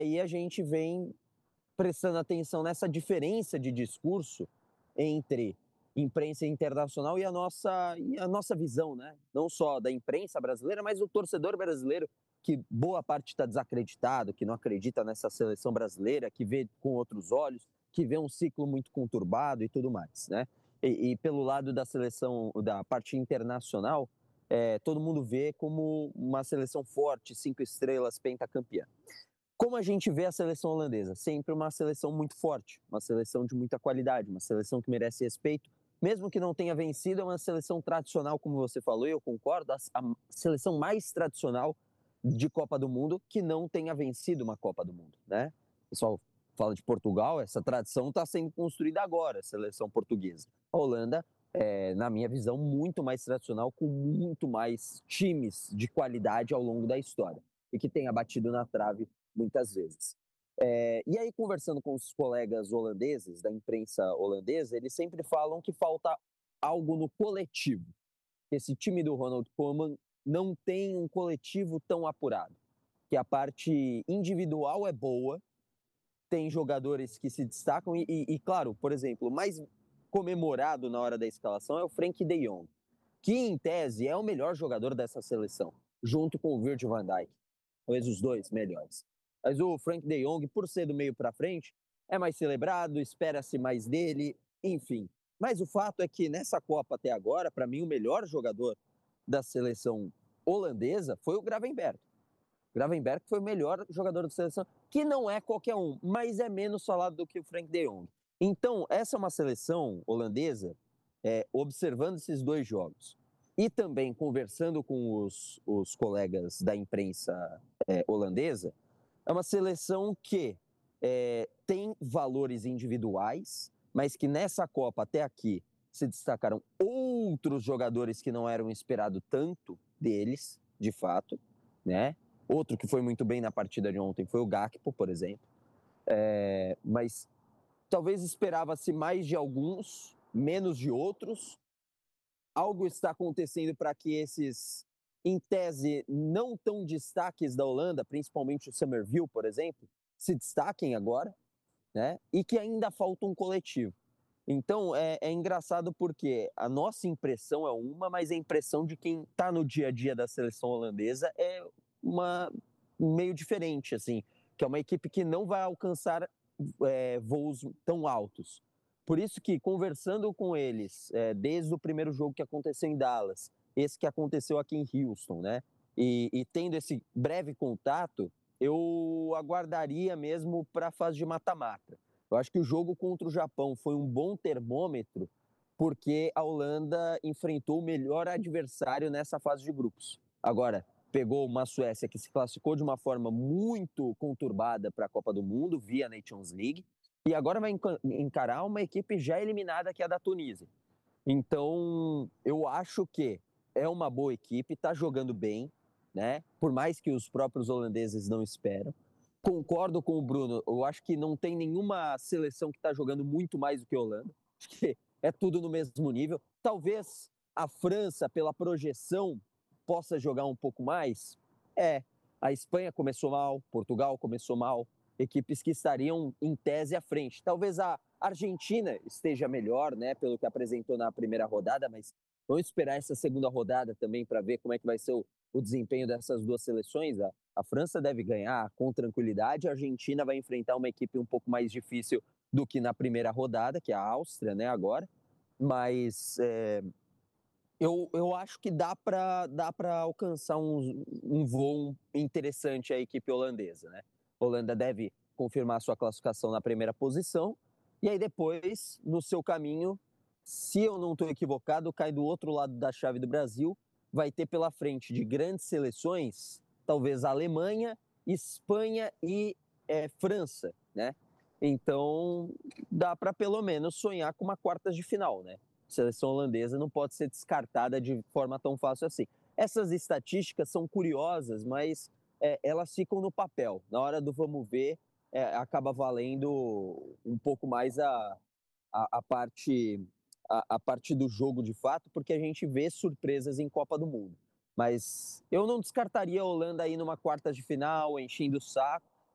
aí a gente vem prestando atenção nessa diferença de discurso entre imprensa internacional e a nossa visão, né? Não só da imprensa brasileira, mas do torcedor brasileiro, que boa parte está desacreditado, que não acredita nessa seleção brasileira, que vê com outros olhos, que vê um ciclo muito conturbado e tudo mais, né? E pelo lado da seleção, da parte internacional, todo mundo vê como uma seleção forte, 5 estrelas, pentacampeã. Como a gente vê a seleção holandesa? Sempre uma seleção muito forte, uma seleção de muita qualidade, uma seleção que merece respeito, mesmo que não tenha vencido, é uma seleção tradicional, como você falou, e eu concordo, a seleção mais tradicional de Copa do Mundo que não tenha vencido uma Copa do Mundo, né? O pessoal fala de Portugal, essa tradição está sendo construída agora, a seleção portuguesa. A Holanda, na minha visão, muito mais tradicional, com muito mais times de qualidade ao longo da história, e que tenha batido na trave muitas vezes. E aí, conversando com os colegas holandeses, da imprensa holandesa, eles sempre falam que falta algo no coletivo. Esse time do Ronald Koeman não tem um coletivo tão apurado. Que a parte individual é boa, tem jogadores que se destacam, claro, por exemplo, o mais comemorado na hora da escalação é o Frenkie de Jong, que em tese é o melhor jogador dessa seleção, junto com o Virgil van Dijk. Talvez os dois melhores. Mas o Frenkie de Jong, por ser do meio para frente, é mais celebrado, espera-se mais dele, enfim. Mas o fato é que nessa Copa até agora, para mim, o melhor jogador da seleção holandesa foi o Gravenberch. Gravenberch foi o melhor jogador da seleção, que não é qualquer um, mas é menos falado do que o Frenkie de Jong. Então, essa é uma seleção holandesa, observando esses dois jogos e também conversando com os colegas da imprensa holandesa, é uma seleção que tem valores individuais, mas que nessa Copa até aqui se destacaram outros jogadores que não eram esperado tanto deles, de fato, né? Outro que foi muito bem na partida de ontem foi o Gakpo, por exemplo. Mas talvez esperava-se mais de alguns, menos de outros. Algo está acontecendo para que esses, em tese, não tão destaques da Holanda, principalmente o Summerville, por exemplo, se destaquem agora, né? E que ainda falta um coletivo. Então, é engraçado porque a nossa impressão é uma, mas a impressão de quem está no dia a dia da seleção holandesa é uma meio diferente, assim, que é uma equipe que não vai alcançar voos tão altos. Por isso que, conversando com eles, desde o primeiro jogo que aconteceu em Dallas, esse que aconteceu aqui em Houston, né? E tendo esse breve contato, eu aguardaria mesmo para a fase de mata-mata. Eu acho que o jogo contra o Japão foi um bom termômetro, porque a Holanda enfrentou o melhor adversário nessa fase de grupos. Agora, pegou uma Suécia que se classificou de uma forma muito conturbada para a Copa do Mundo, via Nations League, e agora vai encarar uma equipe já eliminada, que é a da Tunísia. Então, eu acho que é uma boa equipe, está jogando bem, né? Por mais que os próprios holandeses não esperam. Concordo com o Bruno, eu acho que não tem nenhuma seleção que está jogando muito mais do que a Holanda. Acho que é tudo no mesmo nível. Talvez a França, pela projeção, possa jogar um pouco mais. A Espanha começou mal, Portugal começou mal, equipes que estariam em tese à frente. Talvez a Argentina esteja melhor, né, pelo que apresentou na primeira rodada, mas vamos esperar essa segunda rodada também para ver como é que vai ser o desempenho dessas duas seleções. A França deve ganhar com tranquilidade, a Argentina vai enfrentar uma equipe um pouco mais difícil do que na primeira rodada, que é a Áustria, né, agora, mas eu acho que dá para alcançar um voo interessante a equipe holandesa, né? A Holanda deve confirmar sua classificação na primeira posição, e aí depois, no seu caminho, se eu não estou equivocado, cai do outro lado da chave do Brasil, vai ter pela frente de grandes seleções, talvez a Alemanha, Espanha e França, né? Então, dá para pelo menos sonhar com uma quartas de final, né? A seleção holandesa não pode ser descartada de forma tão fácil assim. Essas estatísticas são curiosas, mas elas ficam no papel. Na hora do vamos ver, acaba valendo um pouco mais a parte a parte do jogo de fato, porque a gente vê surpresas em Copa do Mundo. Mas eu não descartaria a Holanda aí numa quarta de final, enchendo o saco,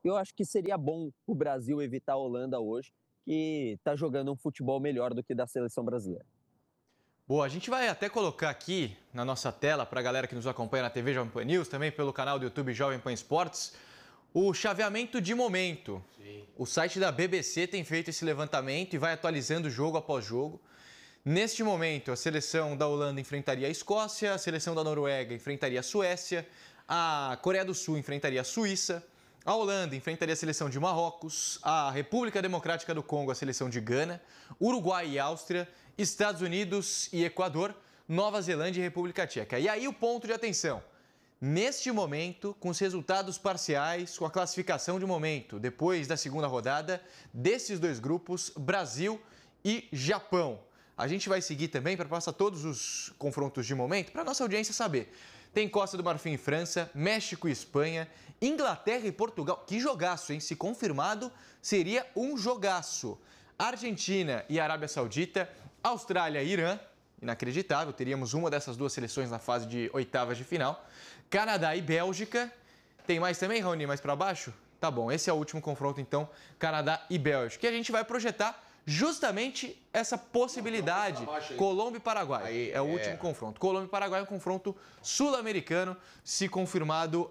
Eu acho que seria bom o Brasil evitar a Holanda hoje, que está jogando um futebol melhor do que da seleção brasileira. Boa, a gente vai até colocar aqui na nossa tela, para a galera que nos acompanha na TV Jovem Pan News, também pelo canal do YouTube Jovem Pan Esportes, o chaveamento de momento. Sim. O site da BBC tem feito esse levantamento e vai atualizando jogo após jogo. Neste momento, a seleção da Holanda enfrentaria a Escócia, a seleção da Noruega enfrentaria a Suécia, a Coreia do Sul enfrentaria a Suíça, a Holanda enfrentaria a seleção de Marrocos, a República Democrática do Congo a seleção de Gana, Uruguai e Áustria, Estados Unidos e Equador, Nova Zelândia e República Tcheca. E aí o ponto de atenção. Neste momento, com os resultados parciais, com a classificação de momento, depois da segunda rodada, desses dois grupos, Brasil e Japão. A gente vai seguir também para passar todos os confrontos de momento, para a nossa audiência saber. Tem Costa do Marfim e França, México e Espanha, Inglaterra e Portugal. Que jogaço, hein? Se confirmado, seria um jogaço. Argentina e Arábia Saudita, Austrália e Irã, inacreditável, teríamos uma dessas duas seleções na fase de oitavas de final. Canadá e Bélgica. Tem mais também, Raoni, mais para baixo? Tá bom, esse é o último confronto, então, Canadá e Bélgica. E a gente vai projetar justamente essa possibilidade. Colômbia e Paraguai aí, é o último confronto. Colômbia e Paraguai é um confronto sul-americano, se confirmado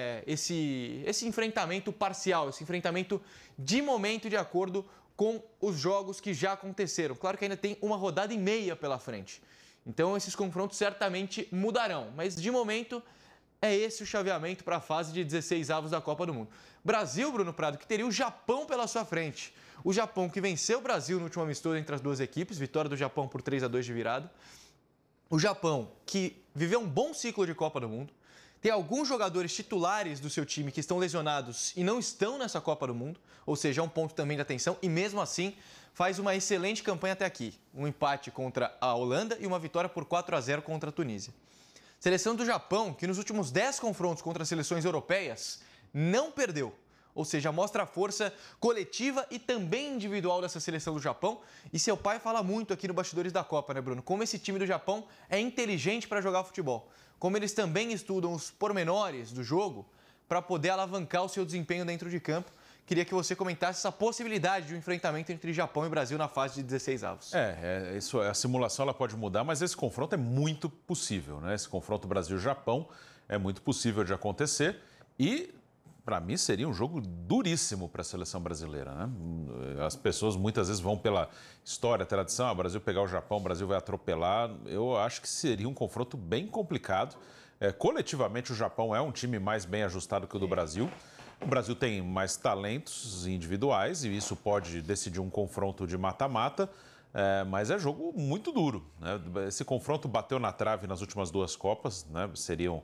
esse enfrentamento parcial, esse enfrentamento de momento de acordo com os jogos que já aconteceram. Claro que ainda tem uma rodada e meia pela frente. Então esses confrontos certamente mudarão. Mas de momento é esse o chaveamento para a fase de 16avos da Copa do Mundo. Brasil, Bruno Prado, que teria o Japão pela sua frente. O Japão que venceu o Brasil no último amistoso entre as duas equipes, vitória do Japão por 3-2 de virada. O Japão que viveu um bom ciclo de Copa do Mundo. Tem alguns jogadores titulares do seu time que estão lesionados e não estão nessa Copa do Mundo, ou seja, é um ponto também de atenção e mesmo assim faz uma excelente campanha até aqui. Um empate contra a Holanda e uma vitória por 4-0 contra a Tunísia. Seleção do Japão, que nos últimos 10 confrontos contra as seleções europeias não perdeu. Ou seja, mostra a força coletiva e também individual dessa seleção do Japão. E seu pai fala muito aqui no Bastidores da Copa, né, Bruno? Como esse time do Japão é inteligente para jogar futebol. Como eles também estudam os pormenores do jogo para poder alavancar o seu desempenho dentro de campo. Queria que você comentasse essa possibilidade de um enfrentamento entre Japão e Brasil na fase de 16avos. Isso, a simulação ela pode mudar, mas esse confronto é muito possível, né? Esse confronto Brasil-Japão é muito possível de acontecer e, para mim, seria um jogo duríssimo para a seleção brasileira, né? As pessoas muitas vezes vão pela história, tradição, o Brasil pegar o Japão, o Brasil vai atropelar. Eu acho que seria um confronto bem complicado. Coletivamente, o Japão é um time mais bem ajustado que o do Brasil. O Brasil tem mais talentos individuais e isso pode decidir um confronto de mata-mata, mas é jogo muito duro, né? Esse confronto bateu na trave nas últimas duas Copas, né? Seriam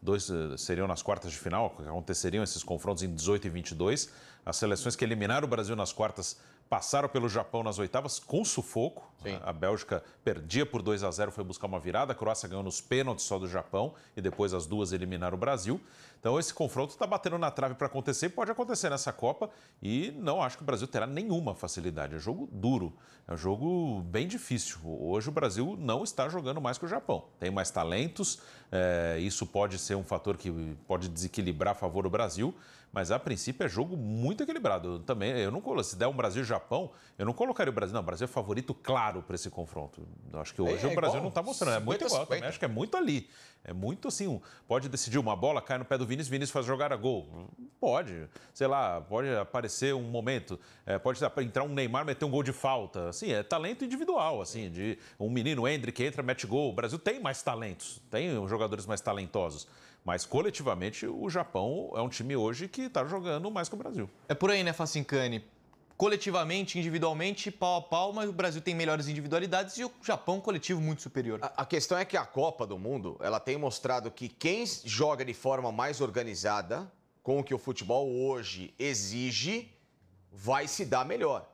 nas quartas de final, aconteceriam esses confrontos em 18 e 22. As seleções que eliminaram o Brasil nas quartas passaram pelo Japão nas oitavas com sufoco. Sim. A Bélgica perdia por 2-0, foi buscar uma virada. A Croácia ganhou nos pênaltis só do Japão e depois as duas eliminaram o Brasil. Então esse confronto está batendo na trave para acontecer, pode acontecer nessa Copa e não acho que o Brasil terá nenhuma facilidade. É jogo duro, é um jogo bem difícil. Hoje o Brasil não está jogando mais que o Japão. Tem mais talentos, isso pode ser um fator que pode desequilibrar a favor do Brasil, mas a princípio é jogo muito equilibrado. Se der um Brasil e Japão, eu não colocaria o Brasil. Não, o Brasil é favorito claro para esse confronto. Eu acho que hoje o Brasil não está mostrando. É muito igual também, acho que é muito ali. É muito assim, pode decidir uma bola, cai no pé do Vinícius faz jogar a gol. Pode, sei lá, pode aparecer um momento, pode entrar um Neymar, meter um gol de falta. Assim, é talento individual, assim, de um menino, Endrick, entra, mete gol. O Brasil tem mais talentos, tem jogadores mais talentosos. Mas, coletivamente, o Japão é um time hoje que está jogando mais que o Brasil. É por aí, né, Facincani? Coletivamente, individualmente, pau a pau, mas o Brasil tem melhores individualidades e o Japão, coletivo, muito superior. A questão é que a Copa do Mundo, ela tem mostrado que quem joga de forma mais organizada, com o que o futebol hoje exige, vai se dar melhor.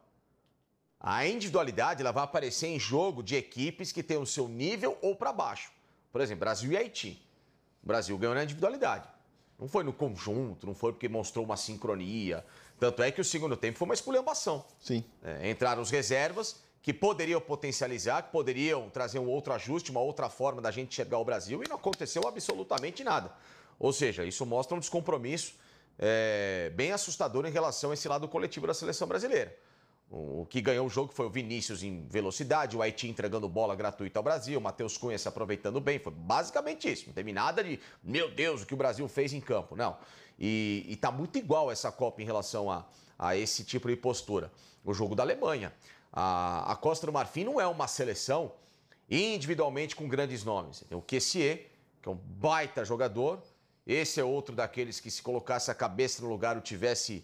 A individualidade, ela vai aparecer em jogo de equipes que têm o seu nível ou para baixo. Por exemplo, Brasil e Haiti. O Brasil ganhou na individualidade. Não foi no conjunto, não foi porque mostrou uma sincronia. Tanto é que o segundo tempo foi uma esculhambação. Sim. Entraram os reservas que poderiam potencializar, que poderiam trazer um outro ajuste, uma outra forma da gente enxergar o Brasil e não aconteceu absolutamente nada. Ou seja, isso mostra um descompromisso bem assustador em relação a esse lado coletivo da seleção brasileira. O que ganhou o jogo foi o Vinícius em velocidade, o Haiti entregando bola gratuita ao Brasil, o Matheus Cunha se aproveitando bem. Foi basicamente isso. Não teve nada de, meu Deus, o que o Brasil fez em campo. Não. E tá muito igual essa Copa em relação a esse tipo de postura. O jogo da Alemanha. A Costa do Marfim não é uma seleção individualmente com grandes nomes. Tem o Kessié, que é um baita jogador. Esse é outro daqueles que, se colocasse a cabeça no lugar, ou tivesse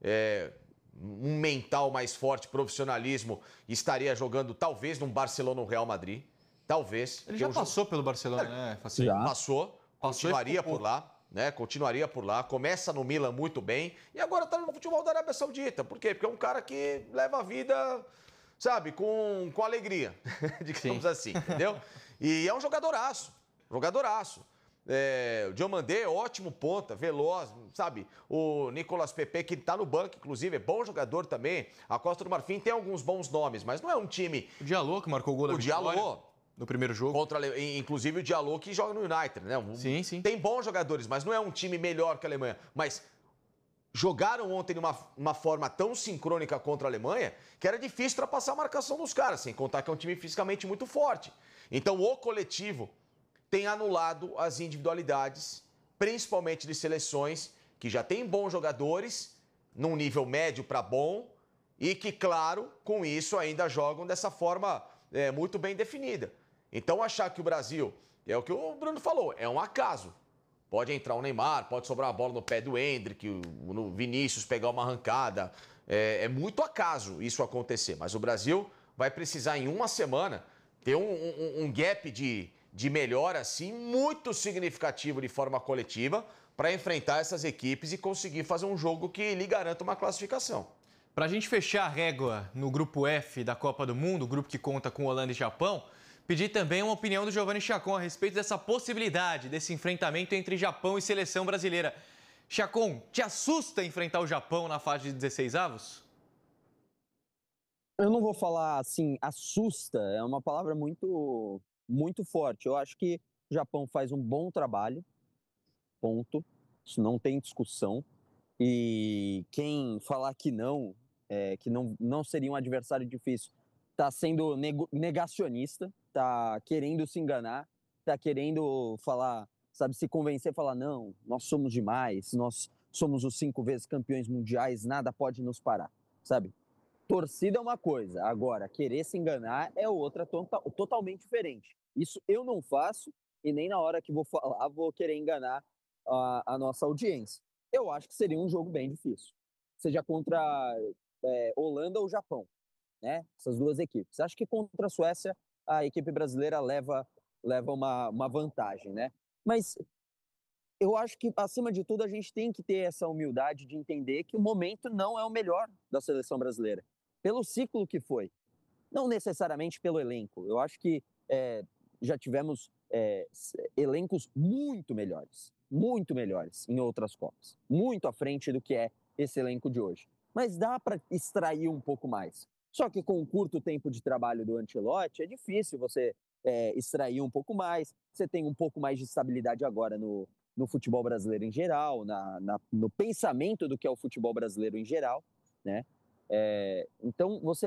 um mental mais forte, profissionalismo, estaria jogando talvez num Barcelona ou Real Madrid. Talvez. Ele já passou pelo Barcelona, né, Facinho? Passou, continuaria por lá. Né, continuaria por lá, começa no Milan muito bem e agora está no futebol da Arábia Saudita. Por quê? Porque é um cara que leva a vida, sabe, com alegria, digamos assim, entendeu? E é um jogadoraço, jogadoraço. O Diomandé, ótimo ponta, veloz, sabe? O Nicolas Pepe, que está no banco, inclusive, é bom jogador também. A Costa do Marfim tem alguns bons nomes, mas não é um time... O Diallo, que marcou o gol da vitória. O Diallo... No primeiro jogo. Inclusive o Diallo, que joga no United, né? Sim. Tem bons jogadores, mas não é um time melhor que a Alemanha. Mas jogaram ontem de uma forma tão sincrônica contra a Alemanha que era difícil ultrapassar a marcação dos caras, sem contar que é um time fisicamente muito forte. Então o coletivo tem anulado as individualidades, principalmente de seleções que já têm bons jogadores, num nível médio para bom, e que, claro, com isso ainda jogam dessa forma muito bem definida. Então, achar que o Brasil, é o que o Bruno falou, é um acaso. Pode entrar o Neymar, pode sobrar a bola no pé do Endrick, no Vinícius pegar uma arrancada. É muito acaso isso acontecer. Mas o Brasil vai precisar, em uma semana, ter um gap de melhora, assim, muito significativo de forma coletiva para enfrentar essas equipes e conseguir fazer um jogo que lhe garanta uma classificação. Para a gente fechar a régua no grupo F da Copa do Mundo, o grupo que conta com Holanda e Japão, pedir também uma opinião do Giovanni Chacon a respeito dessa possibilidade, desse enfrentamento entre Japão e seleção brasileira. Chacon, te assusta enfrentar o Japão na fase de 16avos? Eu não vou falar assim, assusta, é uma palavra muito, muito forte. Eu acho que o Japão faz um bom trabalho, ponto. Isso não tem discussão. E quem falar que não seria um adversário difícil, está sendo negacionista, está querendo se enganar, está querendo falar, sabe, se convencer, falar, não, nós somos demais, nós somos os 5 vezes campeões mundiais, nada pode nos parar, sabe? Torcida é uma coisa, agora, querer se enganar é outra, totalmente diferente. Isso eu não faço e nem na hora que vou falar vou querer enganar a nossa audiência. Eu acho que seria um jogo bem difícil, seja contra Holanda ou Japão, né? Essas duas equipes. Acho que contra a Suécia a equipe brasileira leva uma vantagem, né? Mas eu acho que, acima de tudo, a gente tem que ter essa humildade de entender que o momento não é o melhor da seleção brasileira, pelo ciclo que foi, não necessariamente pelo elenco. Eu acho que já tivemos elencos muito melhores em outras Copas, muito à frente do que é esse elenco de hoje. Mas dá para extrair um pouco mais. Só que com o curto tempo de trabalho do Ancelotti, é difícil você extrair um pouco mais. Você tem um pouco mais de estabilidade agora no futebol brasileiro em geral, no pensamento do que é o futebol brasileiro em geral, né? Então, você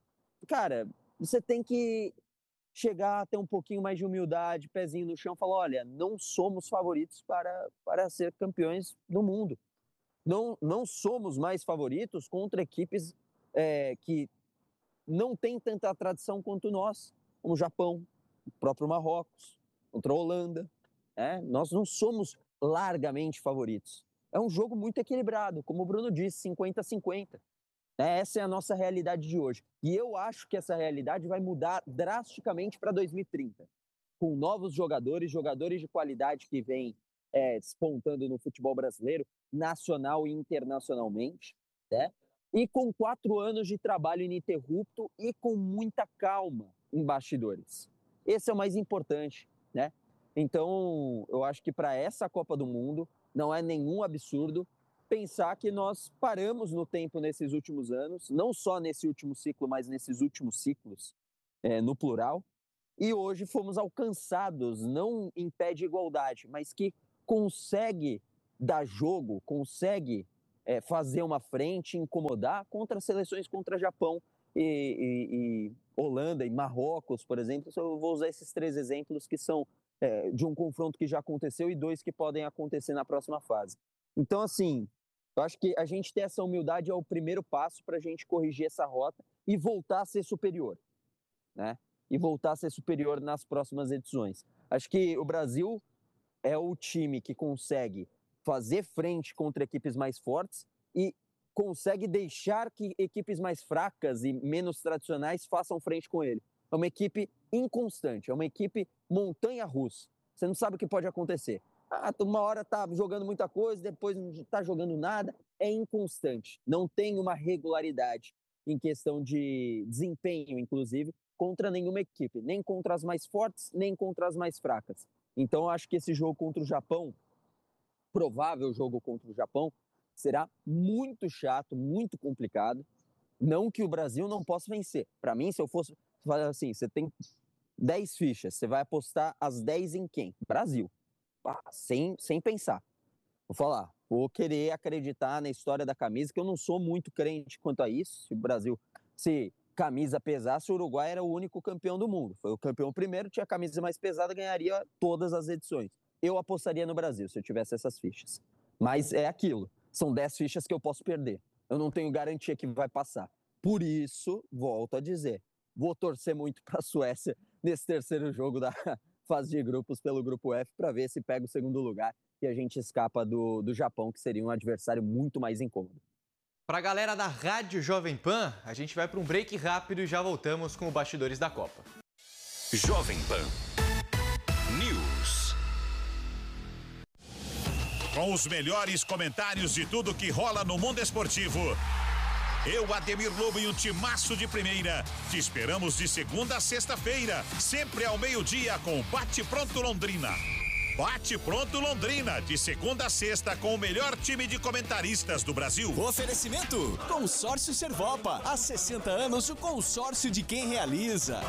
tem que chegar a ter um pouquinho mais de humildade, pezinho no chão, falar, olha, não somos favoritos para ser campeões do mundo. Não somos mais favoritos contra equipes que não têm tanta tradição quanto nós, como o Japão, o próprio Marrocos, contra a Holanda. Nós não somos largamente favoritos. É um jogo muito equilibrado, como o Bruno disse, 50-50. Essa é a nossa realidade de hoje. E eu acho que essa realidade vai mudar drasticamente para 2030, com novos jogadores de qualidade que vêm despontando no futebol brasileiro, nacional e internacionalmente, né? E com 4 anos de trabalho ininterrupto e com muita calma em bastidores. Esse é o mais importante, né? Então, eu acho que para essa Copa do Mundo não é nenhum absurdo pensar que nós paramos no tempo nesses últimos anos, não só nesse último ciclo, mas nesses últimos ciclos, no plural, e hoje fomos alcançados, não em pé de igualdade, mas que consegue dar jogo, consegue fazer uma frente, incomodar contra seleções contra Japão e Holanda e Marrocos, por exemplo. Eu vou usar esses 3 exemplos que são de um confronto que já aconteceu e 2 que podem acontecer na próxima fase. Então, assim, eu acho que a gente ter essa humildade é o primeiro passo para a gente corrigir essa rota e voltar a ser superior, né? E voltar a ser superior nas próximas edições. Acho que o Brasil é o time que consegue fazer frente contra equipes mais fortes e consegue deixar que equipes mais fracas e menos tradicionais façam frente com ele. É uma equipe inconstante, é uma equipe montanha-russa. Você não sabe o que pode acontecer. Uma hora tá jogando muita coisa, depois não tá jogando nada. É inconstante, não tem uma regularidade em questão de desempenho, inclusive, contra nenhuma equipe, nem contra as mais fortes, nem contra as mais fracas. Então, eu acho que esse jogo contra o Japão, provável jogo contra o Japão, será muito chato, muito complicado. Não que o Brasil não possa vencer. Para mim, se eu fosse falar assim, você tem 10 fichas, você vai apostar as 10 em quem? Brasil. Sem pensar. Vou falar, vou querer acreditar na história da camisa, que eu não sou muito crente quanto a isso. Se o Brasil, se camisa pesasse, o Uruguai era o único campeão do mundo. Foi o campeão primeiro, tinha a camisa mais pesada, ganharia todas as edições. Eu apostaria no Brasil se eu tivesse essas fichas. Mas é aquilo, são 10 fichas que eu posso perder. Eu não tenho garantia que vai passar. Por isso, volto a dizer, vou torcer muito para a Suécia nesse terceiro jogo da fase de grupos pelo Grupo F para ver se pega o segundo lugar e a gente escapa do Japão, que seria um adversário muito mais incômodo. Para a galera da Rádio Jovem Pan, a gente vai para um break rápido e já voltamos com o Bastidores da Copa. Jovem Pan News. Com os melhores comentários de tudo que rola no mundo esportivo. Eu, Ademir Lobo e um timaço de primeira. Te esperamos de segunda a sexta-feira, sempre ao meio-dia com Bate Pronto Londrina. Bate Pronto Londrina, de segunda a sexta com o melhor time de comentaristas do Brasil. Oferecimento: Consórcio Servopa. Há 60 anos, o consórcio de quem realiza.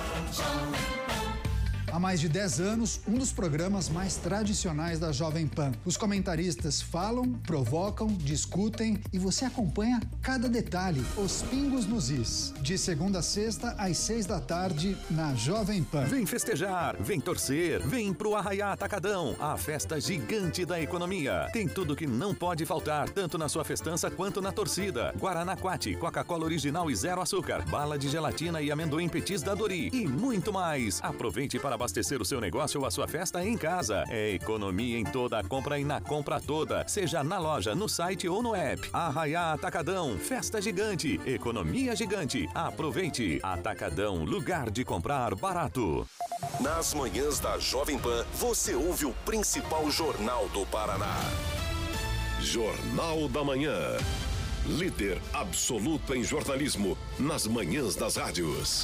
Há mais de 10 anos, um dos programas mais tradicionais da Jovem Pan. Os comentaristas falam, provocam, discutem e você acompanha cada detalhe, os pingos nos is. De segunda a sexta, às 6 da tarde, na Jovem Pan. Vem festejar, vem torcer, vem pro Arraiá Atacadão, a festa gigante da economia. Tem tudo que não pode faltar, tanto na sua festança quanto na torcida. Guaraná Quati, Coca-Cola original e zero açúcar, bala de gelatina e amendoim petis da Dori e muito mais. Aproveite para abastecer o seu negócio ou a sua festa em casa. É economia em toda a compra e na compra toda, seja na loja, no site ou no app. Arraiá Atacadão, festa gigante, economia gigante. Aproveite. Atacadão, lugar de comprar barato. Nas manhãs da Jovem Pan, você ouve o principal jornal do Paraná. Jornal da Manhã. Líder absoluto em jornalismo nas manhãs das rádios.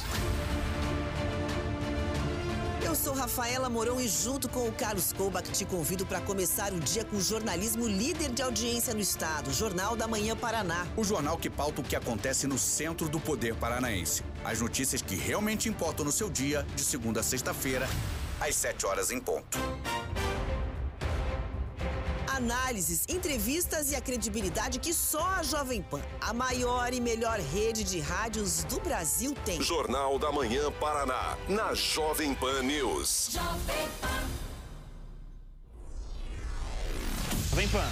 Eu sou Rafaela Mourão e junto com o Carlos Koubach te convido para começar o dia com o jornalismo líder de audiência no estado, Jornal da Manhã Paraná. O jornal que pauta o que acontece no centro do poder paranaense. As notícias que realmente importam no seu dia, de segunda a sexta-feira, às 7 horas em ponto. Análises, entrevistas e a credibilidade que só a Jovem Pan, a maior e melhor rede de rádios do Brasil, tem. Jornal da Manhã Paraná, na Jovem Pan News. Jovem Pan.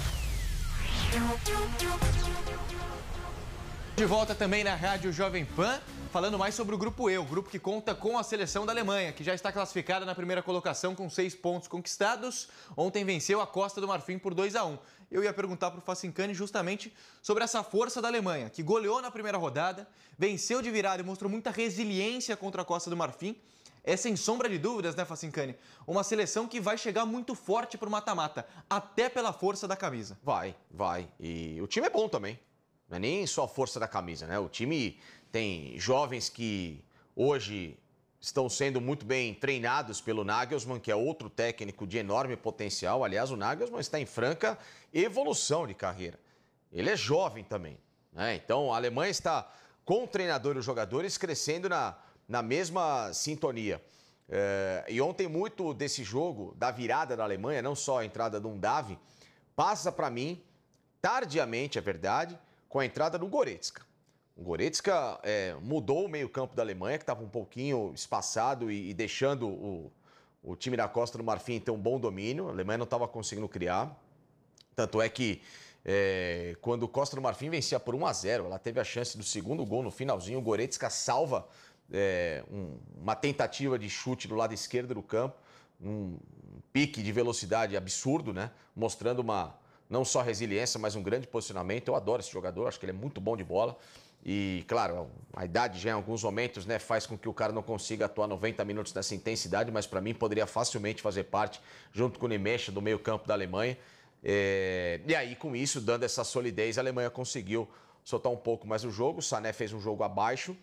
De volta também na Rádio Jovem Pan, falando mais sobre o Grupo E, o grupo que conta com a seleção da Alemanha, que já está classificada na primeira colocação com 6 pontos conquistados. Ontem venceu a Costa do Marfim por 2-1. Eu ia perguntar para o Facincani justamente sobre essa força da Alemanha, que goleou na primeira rodada, venceu de virada e mostrou muita resiliência contra a Costa do Marfim. É sem sombra de dúvidas, né, Facincani? Uma seleção que vai chegar muito forte para o mata-mata, até pela força da camisa. Vai. E o time é bom também. Não é nem só a força da camisa, né? O time tem jovens que hoje estão sendo muito bem treinados pelo Nagelsmann, que é outro técnico de enorme potencial. Aliás, o Nagelsmann está em franca evolução de carreira. Ele é jovem também, né? Então, a Alemanha está, com o treinador e os jogadores, crescendo na mesma sintonia. E ontem, muito desse jogo, da virada da Alemanha, não só a entrada do Undav, passa para mim, tardiamente, é verdade, com a entrada do Goretzka. O Goretzka mudou o meio-campo da Alemanha, que estava um pouquinho espaçado e deixando o time da Costa do Marfim ter um bom domínio. A Alemanha não estava conseguindo criar. Tanto é que quando o Costa do Marfim vencia por 1-0, ela teve a chance do segundo gol no finalzinho. O Goretzka salva uma tentativa de chute do lado esquerdo do campo. Um pique de velocidade absurdo, né? Mostrando não só resiliência, mas um grande posicionamento. Eu adoro esse jogador, acho que ele é muito bom de bola. E, claro, a idade já em alguns momentos, né, faz com que o cara não consiga atuar 90 minutos nessa intensidade, mas para mim poderia facilmente fazer parte, junto com o Nemecha, do meio campo da Alemanha. E aí, com isso, dando essa solidez, a Alemanha conseguiu soltar um pouco mais o jogo. O Sané fez um jogo abaixo,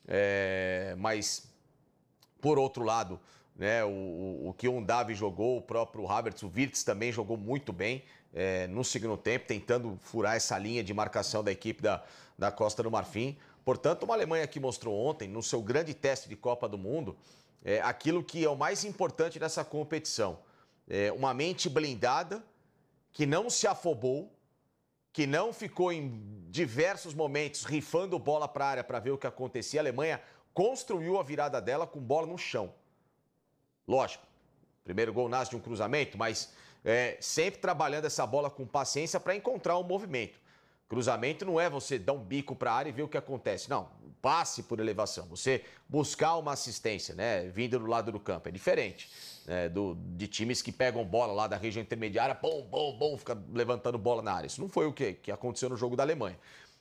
mas, por outro lado, né, o que o Undav jogou, o próprio Havertz, o Wirtz também jogou muito bem no segundo tempo, tentando furar essa linha de marcação da equipe da Costa do Marfim. Portanto, uma Alemanha que mostrou ontem, no seu grande teste de Copa do Mundo, aquilo que é o mais importante dessa competição. Uma mente blindada, que não se afobou, que não ficou em diversos momentos rifando bola para a área para ver o que acontecia. A Alemanha construiu a virada dela com bola no chão. Lógico, primeiro gol nasce de um cruzamento, mas sempre trabalhando essa bola com paciência para encontrar um movimento. Cruzamento não é você dar um bico para a área e ver o que acontece. Não, passe por elevação. Você buscar uma assistência, né, vindo do lado do campo. É diferente de times que pegam bola lá da região intermediária, bom, fica levantando bola na área. Isso não foi o que aconteceu no jogo da Alemanha.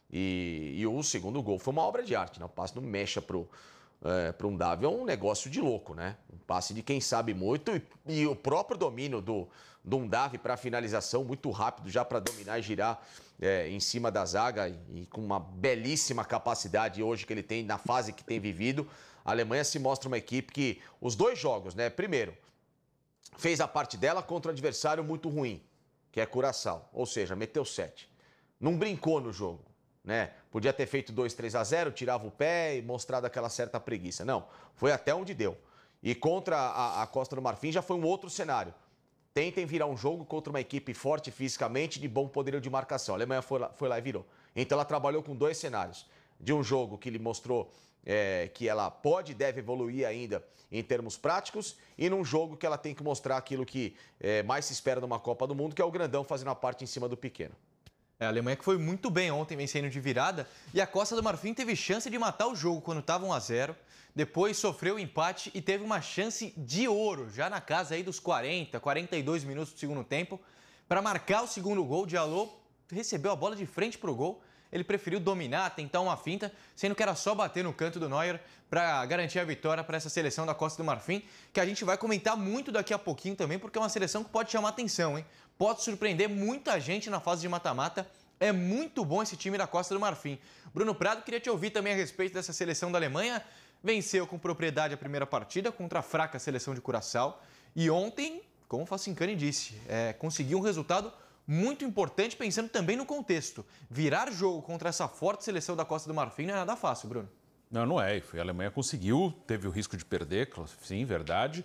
E o segundo gol foi uma obra de arte, né? O passe não mexa para um Undav é um negócio de louco, né? Um passe de quem sabe muito e o próprio domínio do Undav para finalização, muito rápido já para dominar e girar em cima da zaga e com uma belíssima capacidade hoje que ele tem na fase que tem vivido. A Alemanha se mostra uma equipe que os dois jogos, né? Primeiro, fez a parte dela contra um adversário muito ruim, que é Curaçao, ou seja, meteu 7. Não brincou no jogo, né? Podia ter feito 2-3-0, tirava o pé e mostrado aquela certa preguiça. Não, foi até onde deu. E contra a Costa do Marfim já foi um outro cenário. Tentem virar um jogo contra uma equipe forte fisicamente, de bom poder de marcação. A Alemanha foi lá e virou. Então ela trabalhou com dois cenários. De um jogo que lhe mostrou que ela pode e deve evoluir ainda em termos práticos, e num jogo que ela tem que mostrar aquilo que mais se espera numa Copa do Mundo, que é o grandão fazendo a parte em cima do pequeno. A Alemanha que foi muito bem ontem, vencendo de virada, e a Costa do Marfim teve chance de matar o jogo quando estava 1-0, depois sofreu o empate e teve uma chance de ouro, já na casa aí dos 40, 42 minutos do segundo tempo, para marcar o segundo gol. O Diallo recebeu a bola de frente para o gol, ele preferiu dominar, tentar uma finta, sendo que era só bater no canto do Neuer para garantir a vitória para essa seleção da Costa do Marfim, que a gente vai comentar muito daqui a pouquinho também, porque é uma seleção que pode chamar atenção, hein? Pode surpreender muita gente na fase de mata-mata. É muito bom esse time da Costa do Marfim. Bruno Prado, queria te ouvir também a respeito dessa seleção da Alemanha. Venceu com propriedade a primeira partida contra a fraca seleção de Curaçao. E ontem, como o Facincani disse, conseguiu um resultado muito importante, pensando também no contexto. Virar jogo contra essa forte seleção da Costa do Marfim não é nada fácil, Bruno. Não é. A Alemanha conseguiu, teve o risco de perder, sim, verdade.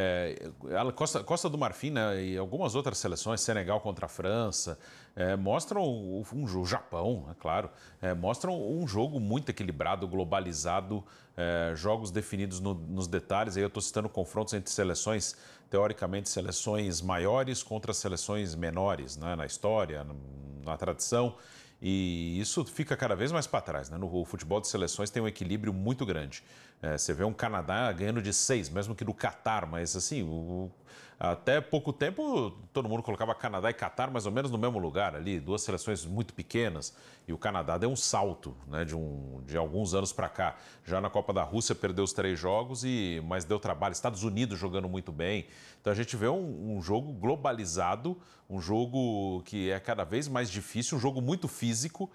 A Costa do Marfim, né, e algumas outras seleções, Senegal contra a França, mostram o Japão, é claro, mostram um jogo muito equilibrado, globalizado, jogos definidos nos detalhes. Aí eu estou citando confrontos entre seleções, teoricamente seleções maiores contra seleções menores, né, na história, na tradição. E isso fica cada vez mais para trás, né? No futebol de seleções tem um equilíbrio muito grande. Você vê um Canadá ganhando de 6, mesmo que do Catar, mas assim, até pouco tempo todo mundo colocava Canadá e Catar mais ou menos no mesmo lugar ali, duas seleções muito pequenas, e o Canadá deu um salto, né, de alguns anos para cá. Já na Copa da Rússia perdeu os 3 jogos, mas deu trabalho. Estados Unidos jogando muito bem. Então a gente vê um jogo globalizado, um jogo que é cada vez mais difícil, um jogo muito físico,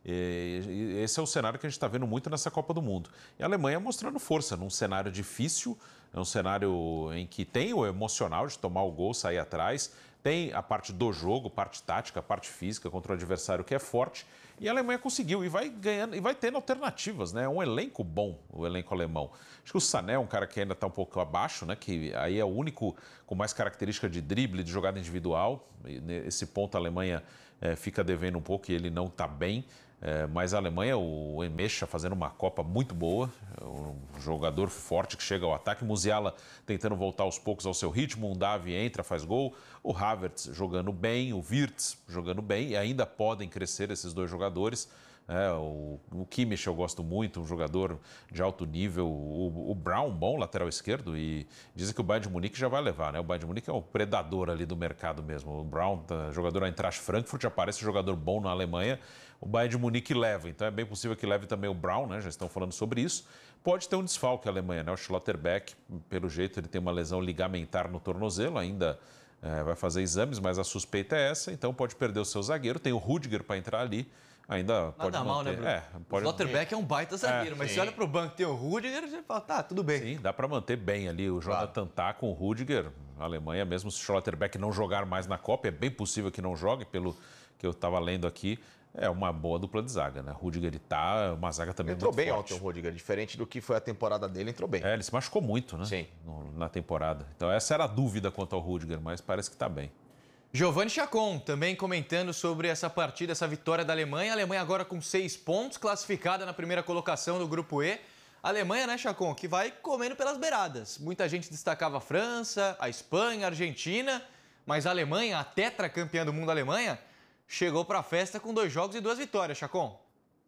E esse é o cenário que a gente está vendo muito nessa Copa do Mundo. E a Alemanha mostrando força num cenário difícil, é um cenário em que tem o emocional de tomar o gol, sair atrás, tem a parte do jogo, parte tática, parte física contra o adversário que é forte. E a Alemanha conseguiu e vai ganhando e vai tendo alternativas, né? É um elenco bom, o elenco alemão. Acho que o Sané é um cara que ainda está um pouco abaixo, né? Que aí é o único com mais característica de drible, de jogada individual. E nesse ponto a Alemanha fica devendo um pouco e ele não está bem. Mas a Alemanha, o Emecha fazendo uma Copa muito boa, um jogador forte que chega ao ataque, Musiala tentando voltar aos poucos ao seu ritmo, um Davi entra, faz gol, o Havertz jogando bem, o Wirtz jogando bem, e ainda podem crescer esses dois jogadores. O Kimmich eu gosto muito, um jogador de alto nível, o Brown, bom lateral esquerdo, e dizem que o Bayern de Munique já vai levar, né? O Bayern de Munique é o predador ali do mercado mesmo. O Brown, jogador da Eintracht Frankfurt, aparece jogador bom na Alemanha, o Bayern de Munique leva, então é bem possível que leve também o Brown, né? Já estão falando sobre isso. Pode ter um desfalque a Alemanha, né? O Schlotterbeck, pelo jeito, ele tem uma lesão ligamentar no tornozelo, ainda vai fazer exames, mas a suspeita é essa, então pode perder o seu zagueiro. Tem o Rudiger para entrar ali. Ainda pode nada mal, manter. Né, Bruno? O Schlotterbeck é um baita zagueiro, mas se olha para o banco e tem o Rudiger, você fala, tá, tudo bem. Sim, dá para manter bem ali o Jonathan Tah com o Rudiger. A Alemanha, mesmo se o Schlotterbeck não jogar mais na Copa, é bem possível que não jogue, pelo que eu estava lendo aqui. É uma boa dupla de zaga, né? Rudiger e Tah, uma zaga também entrou muito bem forte. ontem o Rudiger, diferente do que foi a temporada dele, entrou bem. Ele se machucou muito, né? Sim. Na temporada. Então essa era a dúvida quanto ao Rudiger, mas parece que está bem. Giovanni Chacon também comentando sobre essa partida, essa vitória da Alemanha. A Alemanha agora com 6 pontos, classificada na primeira colocação do Grupo E. A Alemanha, né, Chacon, que vai comendo pelas beiradas. Muita gente destacava a França, a Espanha, a Argentina, mas a Alemanha, a tetracampeã do mundo Alemanha, chegou para a festa com 2 jogos e 2 vitórias, Chacon.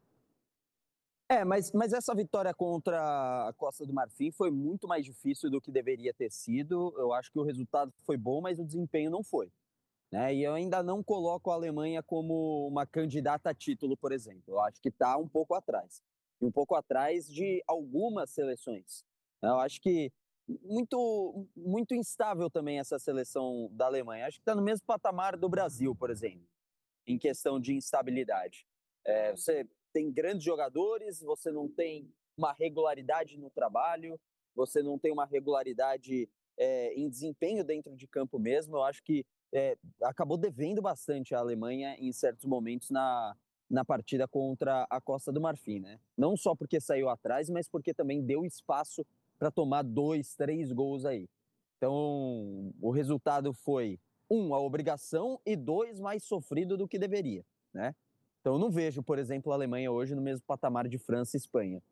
Mas essa vitória contra a Costa do Marfim foi muito mais difícil do que deveria ter sido. Eu acho que o resultado foi bom, mas o desempenho não foi. Né? E eu ainda não coloco a Alemanha como uma candidata a título, por exemplo. Eu acho que está um pouco atrás. E um pouco atrás de algumas seleções. Eu acho que muito instável também essa seleção da Alemanha. Acho que está no mesmo patamar do Brasil, por exemplo, em questão de instabilidade. Você tem grandes jogadores, você não tem uma regularidade no trabalho, você não tem uma regularidade em desempenho dentro de campo mesmo. Eu acho que acabou devendo bastante a Alemanha em certos momentos na partida contra a Costa do Marfim, né? Não só porque saiu atrás, mas porque também deu espaço para tomar 2, 3 gols aí. Então, o resultado foi, 1, a obrigação e 2, mais sofrido do que deveria, né? Então, eu não vejo, por exemplo, a Alemanha hoje no mesmo patamar de França e Espanha.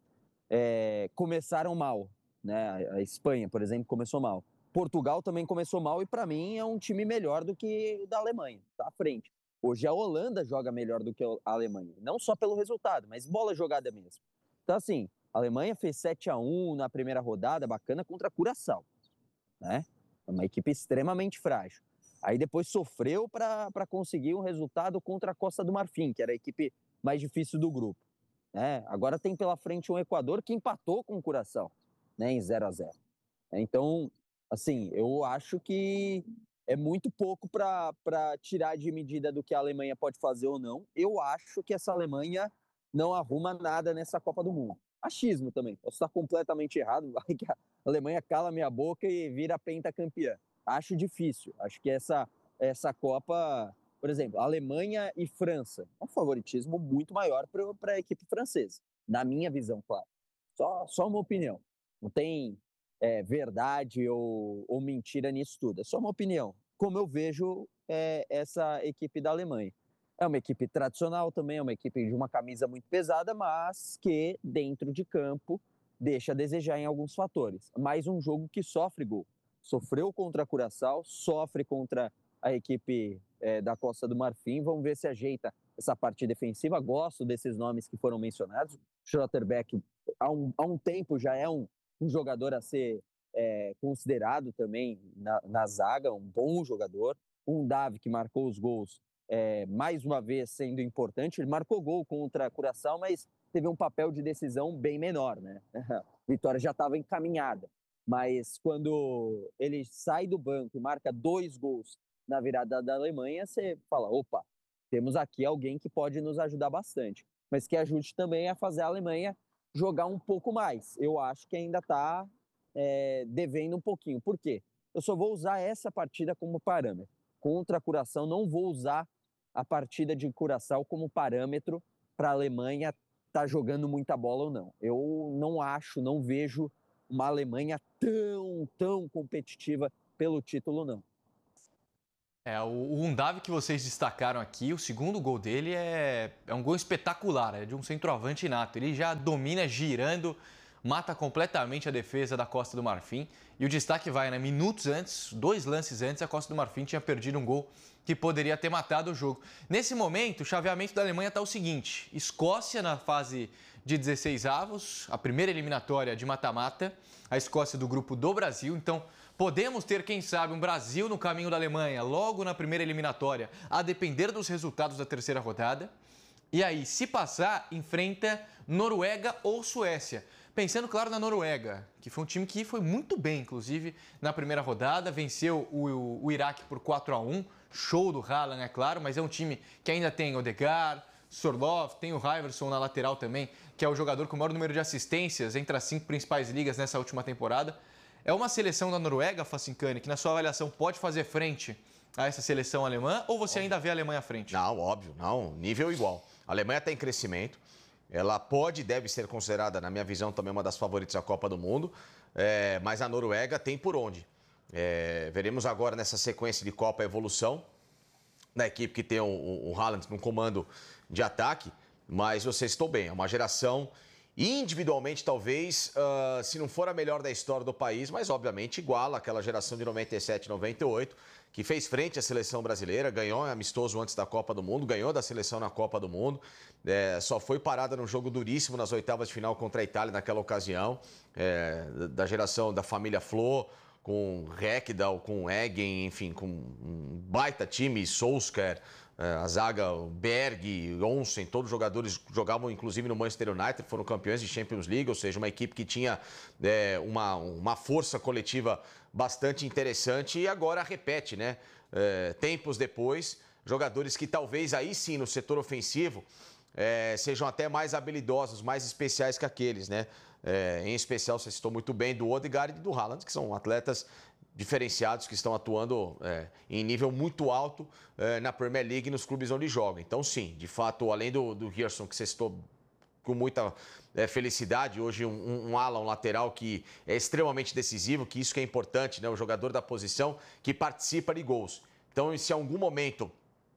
Começaram mal, né? A Espanha, por exemplo, começou mal. Portugal também começou mal e, para mim, é um time melhor do que o da Alemanha, tá à frente. Hoje a Holanda joga melhor do que a Alemanha, não só pelo resultado, mas bola jogada mesmo. Então, assim, a Alemanha fez 7-1 na primeira rodada, bacana, contra a Curaçao, né? Uma equipe extremamente frágil. Aí depois sofreu para conseguir um resultado contra a Costa do Marfim, que era a equipe mais difícil do grupo. Né? Agora tem pela frente um Equador que empatou com o Curaçao, né, em 0-0. Então, assim, eu acho que é muito pouco para tirar de medida do que a Alemanha pode fazer ou não. Eu acho que essa Alemanha não arruma nada nessa Copa do Mundo. Achismo também. Posso estar completamente errado, vai que a Alemanha cala minha boca e vira pentacampeã. Acho difícil. Acho que essa Copa, por exemplo, Alemanha e França, é um favoritismo muito maior para a equipe francesa, na minha visão, claro. Só uma opinião. Não tem verdade ou mentira nisso tudo. É só uma opinião. Como eu vejo essa equipe da Alemanha. É uma equipe tradicional também, é uma equipe de uma camisa muito pesada, mas que dentro de campo deixa a desejar em alguns fatores. Mais um jogo que sofre gol. Sofreu contra a Curaçao, sofre contra a equipe da Costa do Marfim. Vamos ver se ajeita essa parte defensiva. Gosto desses nomes que foram mencionados. Schlotterbeck, há um tempo, já é um jogador a ser considerado também na zaga, um bom jogador. Um Davi que marcou os gols, mais uma vez sendo importante. Ele marcou gol contra a Curaçao, mas teve um papel de decisão bem menor, né? A vitória já estava encaminhada. Mas quando ele sai do banco e marca 2 gols na virada da Alemanha, você fala, opa, temos aqui alguém que pode nos ajudar bastante. mas que ajude também a fazer a Alemanha jogar um pouco mais. Eu acho que ainda está devendo um pouquinho. Por quê? Eu só vou usar essa partida como parâmetro. Contra a Curaçao, não vou usar a partida de Curaçao como parâmetro para a Alemanha estar jogando muita bola ou não. Eu não vejo uma Alemanha tão competitiva pelo título, não. O Undav que vocês destacaram aqui, o segundo gol dele é um gol espetacular, é de um centroavante nato. Ele já domina girando, mata completamente a defesa da Costa do Marfim. E o destaque vai, né? Minutos antes, 2 lances antes, a Costa do Marfim tinha perdido um gol que poderia ter matado o jogo. Nesse momento, o chaveamento da Alemanha está o seguinte: Escócia na fase de 16avos, a primeira eliminatória de mata-mata, a Escócia do grupo do Brasil. Então, podemos ter, quem sabe, um Brasil no caminho da Alemanha logo na primeira eliminatória, a depender dos resultados da terceira rodada. E aí, se passar, enfrenta Noruega ou Suécia. Pensando, claro, na Noruega, que foi um time que foi muito bem, inclusive, na primeira rodada. Venceu o Iraque por 4-1. Show do Haaland, é claro, mas é um time que ainda tem Odegaard, Sorloth, tem o Iverson na lateral também, que é o jogador com o maior número de assistências entre as 5 principais ligas nessa última temporada. É uma seleção da Noruega, Facincani, que na sua avaliação pode fazer frente a essa seleção alemã, ou você ainda vê a Alemanha à frente? Não, óbvio, não, nível igual. A Alemanha está em crescimento, ela pode e deve ser considerada, na minha visão, também uma das favoritas da Copa do Mundo, mas a Noruega tem por onde. Veremos agora nessa sequência de Copa a evolução da equipe que tem o Haaland no comando de ataque, mas você citou bem, é uma geração individualmente talvez, se não for a melhor da história do país, mas obviamente iguala aquela geração de 97, 98, que fez frente à seleção brasileira, ganhou amistoso antes da Copa do Mundo, ganhou da seleção na Copa do Mundo, só foi parada num jogo duríssimo nas oitavas de final contra a Itália naquela ocasião, da geração da família Flo, com Rekdal, com Eggen, enfim, com um baita time, Solskjaer, a zaga, Berg, Onsen, todos os jogadores jogavam inclusive no Manchester United, foram campeões de Champions League, ou seja, uma equipe que tinha uma força coletiva bastante interessante e agora repete, né? Tempos depois, jogadores que talvez aí sim no setor ofensivo sejam até mais habilidosos, mais especiais que aqueles, né? Em especial, você citou muito bem do Odegaard e do Haaland, que são atletas diferenciados que estão atuando em nível muito alto na Premier League e nos clubes onde jogam. Então, sim, de fato, além do Gerson, que você citou com muita felicidade, hoje um ala, um lateral que é extremamente decisivo, que isso que é importante, né? O jogador da posição que participa de gols. Então, se em algum momento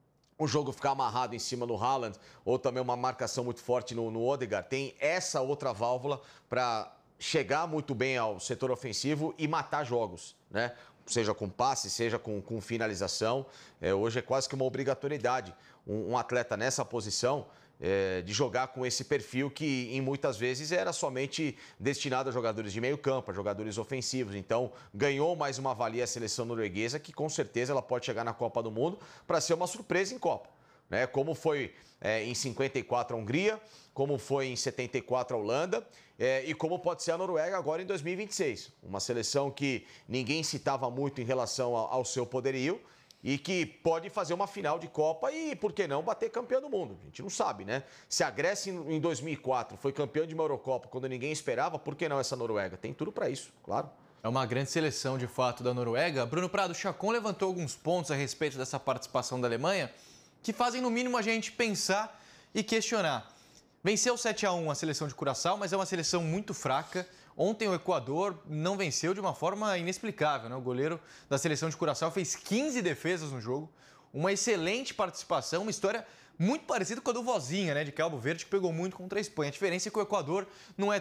o jogo ficar amarrado em cima do Haaland ou também uma marcação muito forte no Odegaard, tem essa outra válvula para chegar muito bem ao setor ofensivo e matar jogos, né? Seja com passe, seja com finalização. Hoje é quase que uma obrigatoriedade um atleta nessa posição de jogar com esse perfil que, em muitas vezes, era somente destinado a jogadores de meio campo, a jogadores ofensivos. Então, ganhou mais uma valia a seleção norueguesa, que com certeza ela pode chegar na Copa do Mundo para ser uma surpresa em Copa, né? Como foi em 54 a Hungria, como foi em 74 a Holanda e como pode ser a Noruega agora em 2026. Uma seleção que ninguém citava muito em relação ao seu poderio, e que pode fazer uma final de Copa e, por que não, bater campeão do mundo. A gente não sabe, né? Se a Grécia, em 2004, foi campeão de uma Eurocopa quando ninguém esperava, por que não essa Noruega? Tem tudo para isso, claro. É uma grande seleção, de fato, da Noruega. Bruno Prado, o Chacon levantou alguns pontos a respeito dessa participação da Alemanha que fazem, no mínimo, a gente pensar e questionar. Venceu 7-1 a seleção de Curaçao, mas é uma seleção muito fraca. Ontem o Equador não venceu de uma forma inexplicável, né? O goleiro da seleção de Curaçao fez 15 defesas no jogo, uma excelente participação, uma história muito parecida com a do Vozinha, né? De Cabo Verde, que pegou muito contra a Espanha. A diferença é que o Equador não é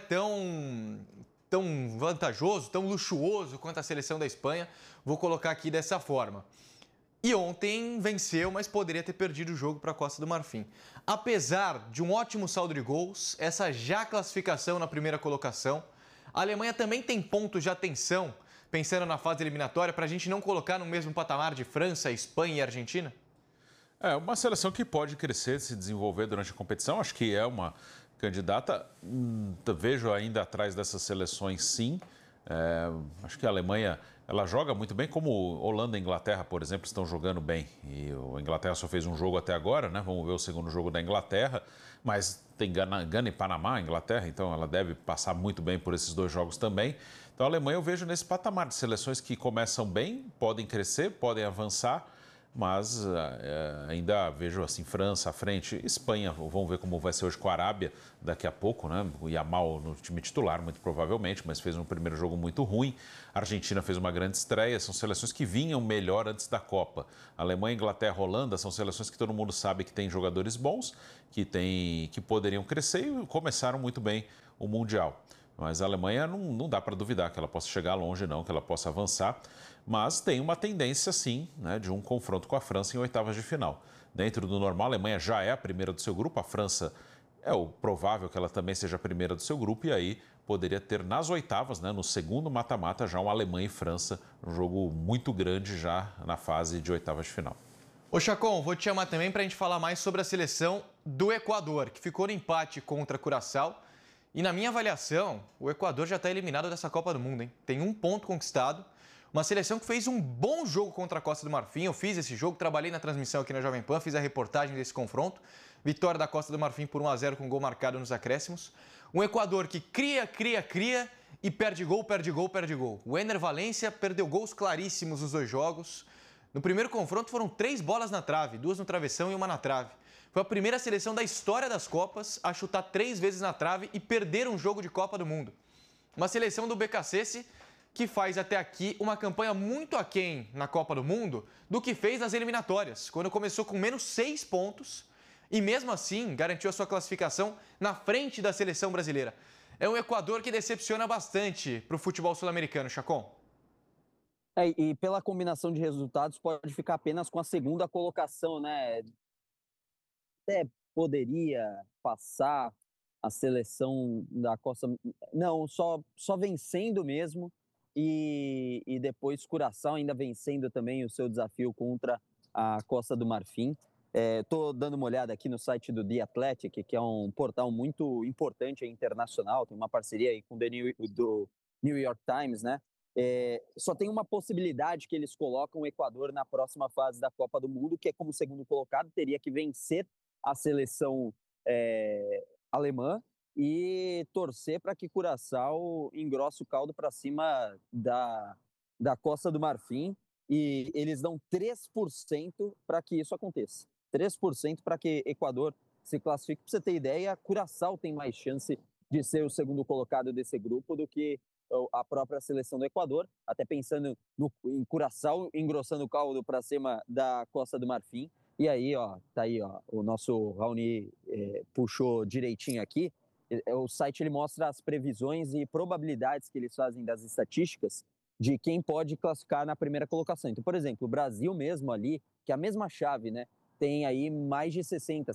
tão vantajoso, tão luxuoso quanto a seleção da Espanha. Vou colocar aqui dessa forma. E ontem venceu, mas poderia ter perdido o jogo para a Costa do Marfim. Apesar de um ótimo saldo de gols, essa já classificação na primeira colocação, a Alemanha também tem pontos de atenção, pensando na fase eliminatória, para a gente não colocar no mesmo patamar de França, Espanha e Argentina? É uma seleção que pode crescer, se desenvolver durante a competição. Acho que é uma candidata, vejo ainda atrás dessas seleções, sim. Acho que a Alemanha, ela joga muito bem, como Holanda e Inglaterra, por exemplo, estão jogando bem. E a Inglaterra só fez um jogo até agora, né? Vamos ver o segundo jogo da Inglaterra. Mas tem Gana e Panamá, Inglaterra, então ela deve passar muito bem por esses 2 jogos também. Então a Alemanha eu vejo nesse patamar de seleções que começam bem, podem crescer, podem avançar, mas ainda vejo assim França à frente, Espanha, vamos ver como vai ser hoje com a Arábia daqui a pouco, né? O Yamal no time titular, muito provavelmente, mas fez um primeiro jogo muito ruim. A Argentina fez uma grande estreia, são seleções que vinham melhor antes da Copa. A Alemanha, Inglaterra, Holanda são seleções que todo mundo sabe que tem jogadores bons, que poderiam crescer e começaram muito bem o Mundial. Mas a Alemanha não dá para duvidar que ela possa chegar longe, não, que ela possa avançar. Mas tem uma tendência, sim, né, de um confronto com a França em oitavas de final. Dentro do normal, a Alemanha já é a primeira do seu grupo, a França é o provável que ela também seja a primeira do seu grupo, e aí poderia ter nas oitavas, né, no segundo mata-mata, já um Alemanha e França, um jogo muito grande já na fase de oitavas de final. Ô Chacon, vou te chamar também para a gente falar mais sobre a seleção do Equador, que ficou no empate contra Curaçao. E na minha avaliação, o Equador já está eliminado dessa Copa do Mundo, hein? Tem 1 ponto conquistado. Uma seleção que fez um bom jogo contra a Costa do Marfim. Eu fiz esse jogo, trabalhei na transmissão aqui na Jovem Pan, fiz a reportagem desse confronto. Vitória da Costa do Marfim por 1-0 com gol marcado nos acréscimos. Um Equador que cria e perde gol. O Ener Valencia perdeu gols claríssimos nos 2 jogos. No primeiro confronto foram 3 bolas na trave, 2 no travessão e 1 na trave. Foi a primeira seleção da história das Copas a chutar 3 vezes na trave e perder um jogo de Copa do Mundo. Uma seleção do BKSS que faz até aqui uma campanha muito aquém na Copa do Mundo do que fez nas eliminatórias, quando começou com menos 6 pontos e mesmo assim garantiu a sua classificação na frente da seleção brasileira. É um Equador que decepciona bastante para o futebol sul-americano, Chacon. E pela combinação de resultados pode ficar apenas com a segunda colocação, né? Até poderia passar a seleção da Costa... Não, só vencendo mesmo. E depois Curaçao ainda vencendo também o seu desafio contra a Costa do Marfim. Estou dando uma olhada aqui no site do The Athletic, que é um portal muito importante internacional, tem uma parceria aí com do New York Times, né? Só tem uma possibilidade que eles colocam o Equador na próxima fase da Copa do Mundo, que é como segundo colocado, teria que vencer a seleção alemã e torcer para que Curaçao engrosse o caldo para cima da Costa do Marfim, e eles dão 3% para que isso aconteça. 3% para que Equador se classifique. Para você ter ideia, Curaçao tem mais chance de ser o segundo colocado desse grupo do que a própria seleção do Equador, até pensando em Curaçao engrossando o caldo para cima da Costa do Marfim. E aí, tá aí, o nosso Raoni puxou direitinho aqui. O site ele mostra as previsões e probabilidades que eles fazem das estatísticas de quem pode classificar na primeira colocação. Então, por exemplo, o Brasil mesmo ali, que é a mesma chave, né, tem aí mais de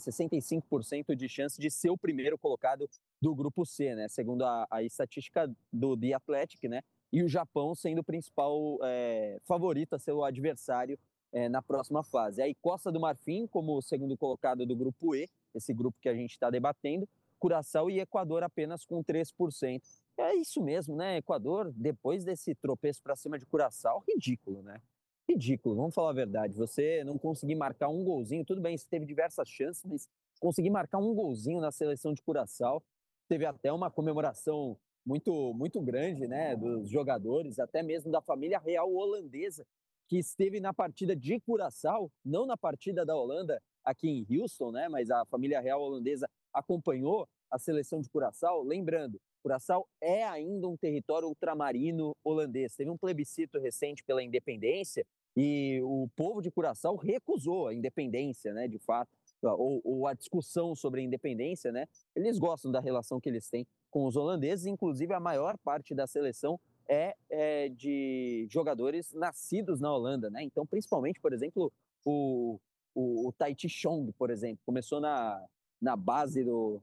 65% de chance de ser o primeiro colocado do grupo C, né, segundo a estatística do The Athletic, né, e o Japão sendo o principal favorito a ser o adversário na próxima fase. Aí Costa do Marfim como o segundo colocado do grupo E, esse grupo que a gente está debatendo, Curaçao e Equador apenas com 3%. É isso mesmo, né? Equador, depois desse tropeço para cima de Curaçao, ridículo, né? Ridículo, vamos falar a verdade. Você não conseguir marcar um golzinho, tudo bem, você teve diversas chances, mas conseguir marcar um golzinho na seleção de Curaçao, teve até uma comemoração muito, muito grande, né? Dos jogadores, até mesmo da família real holandesa, que esteve na partida de Curaçao, não na partida da Holanda, aqui em Houston, né? Mas a família real holandesa acompanhou a seleção de Curaçao. Lembrando, Curaçao é ainda um território ultramarino holandês. Teve um plebiscito recente pela independência e o povo de Curaçao recusou a independência, né, de fato, ou a discussão sobre a independência, né? Eles gostam da relação que eles têm com os holandeses, inclusive a maior parte da seleção é de jogadores nascidos na Holanda, né? Então, principalmente, por exemplo, o Tahiti Chong, por exemplo, começou na base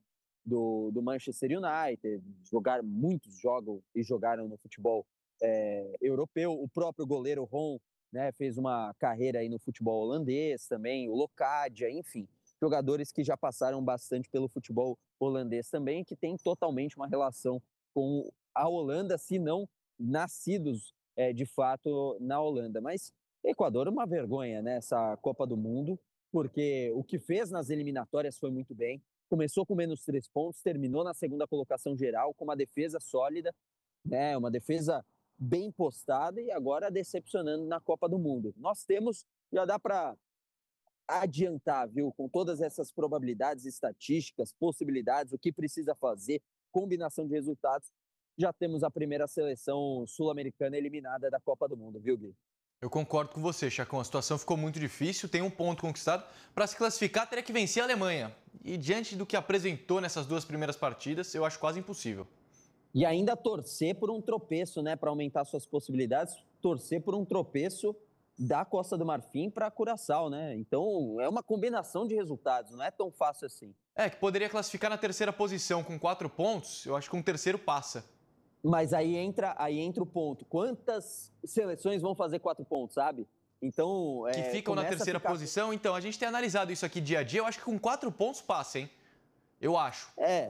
do Manchester United, muitos jogaram no futebol europeu. O próprio goleiro Ron, né, fez uma carreira aí no futebol holandês também, o Locadia, enfim, jogadores que já passaram bastante pelo futebol holandês também, que tem totalmente uma relação com a Holanda, se não nascidos de fato na Holanda. Mas Equador é uma vergonha, né, essa Copa do Mundo, porque o que fez nas eliminatórias foi muito bem, começou com menos 3 pontos, terminou na segunda colocação geral, com uma defesa sólida, né? Uma defesa bem postada e agora decepcionando na Copa do Mundo. Nós temos, já dá para adiantar, viu, com todas essas probabilidades, estatísticas, possibilidades, o que precisa fazer, combinação de resultados, já temos a primeira seleção sul-americana eliminada da Copa do Mundo, viu, Gui? Eu concordo com você, Chacão. A situação ficou muito difícil, tem um ponto conquistado. Para se classificar, teria que vencer a Alemanha. E diante do que apresentou nessas 2 primeiras partidas, eu acho quase impossível. E ainda torcer por um tropeço, né, para aumentar suas possibilidades, torcer por um tropeço da Costa do Marfim para Curaçao, né? Então, é uma combinação de resultados, não é tão fácil assim. Que poderia classificar na terceira posição com 4 pontos, eu acho que um terceiro passa. Mas aí entra o ponto. Quantas seleções vão fazer 4 pontos, sabe? Então, que ficam na terceira posição. Então, a gente tem analisado isso aqui dia a dia. Eu acho que com 4 pontos passa, hein? Eu acho.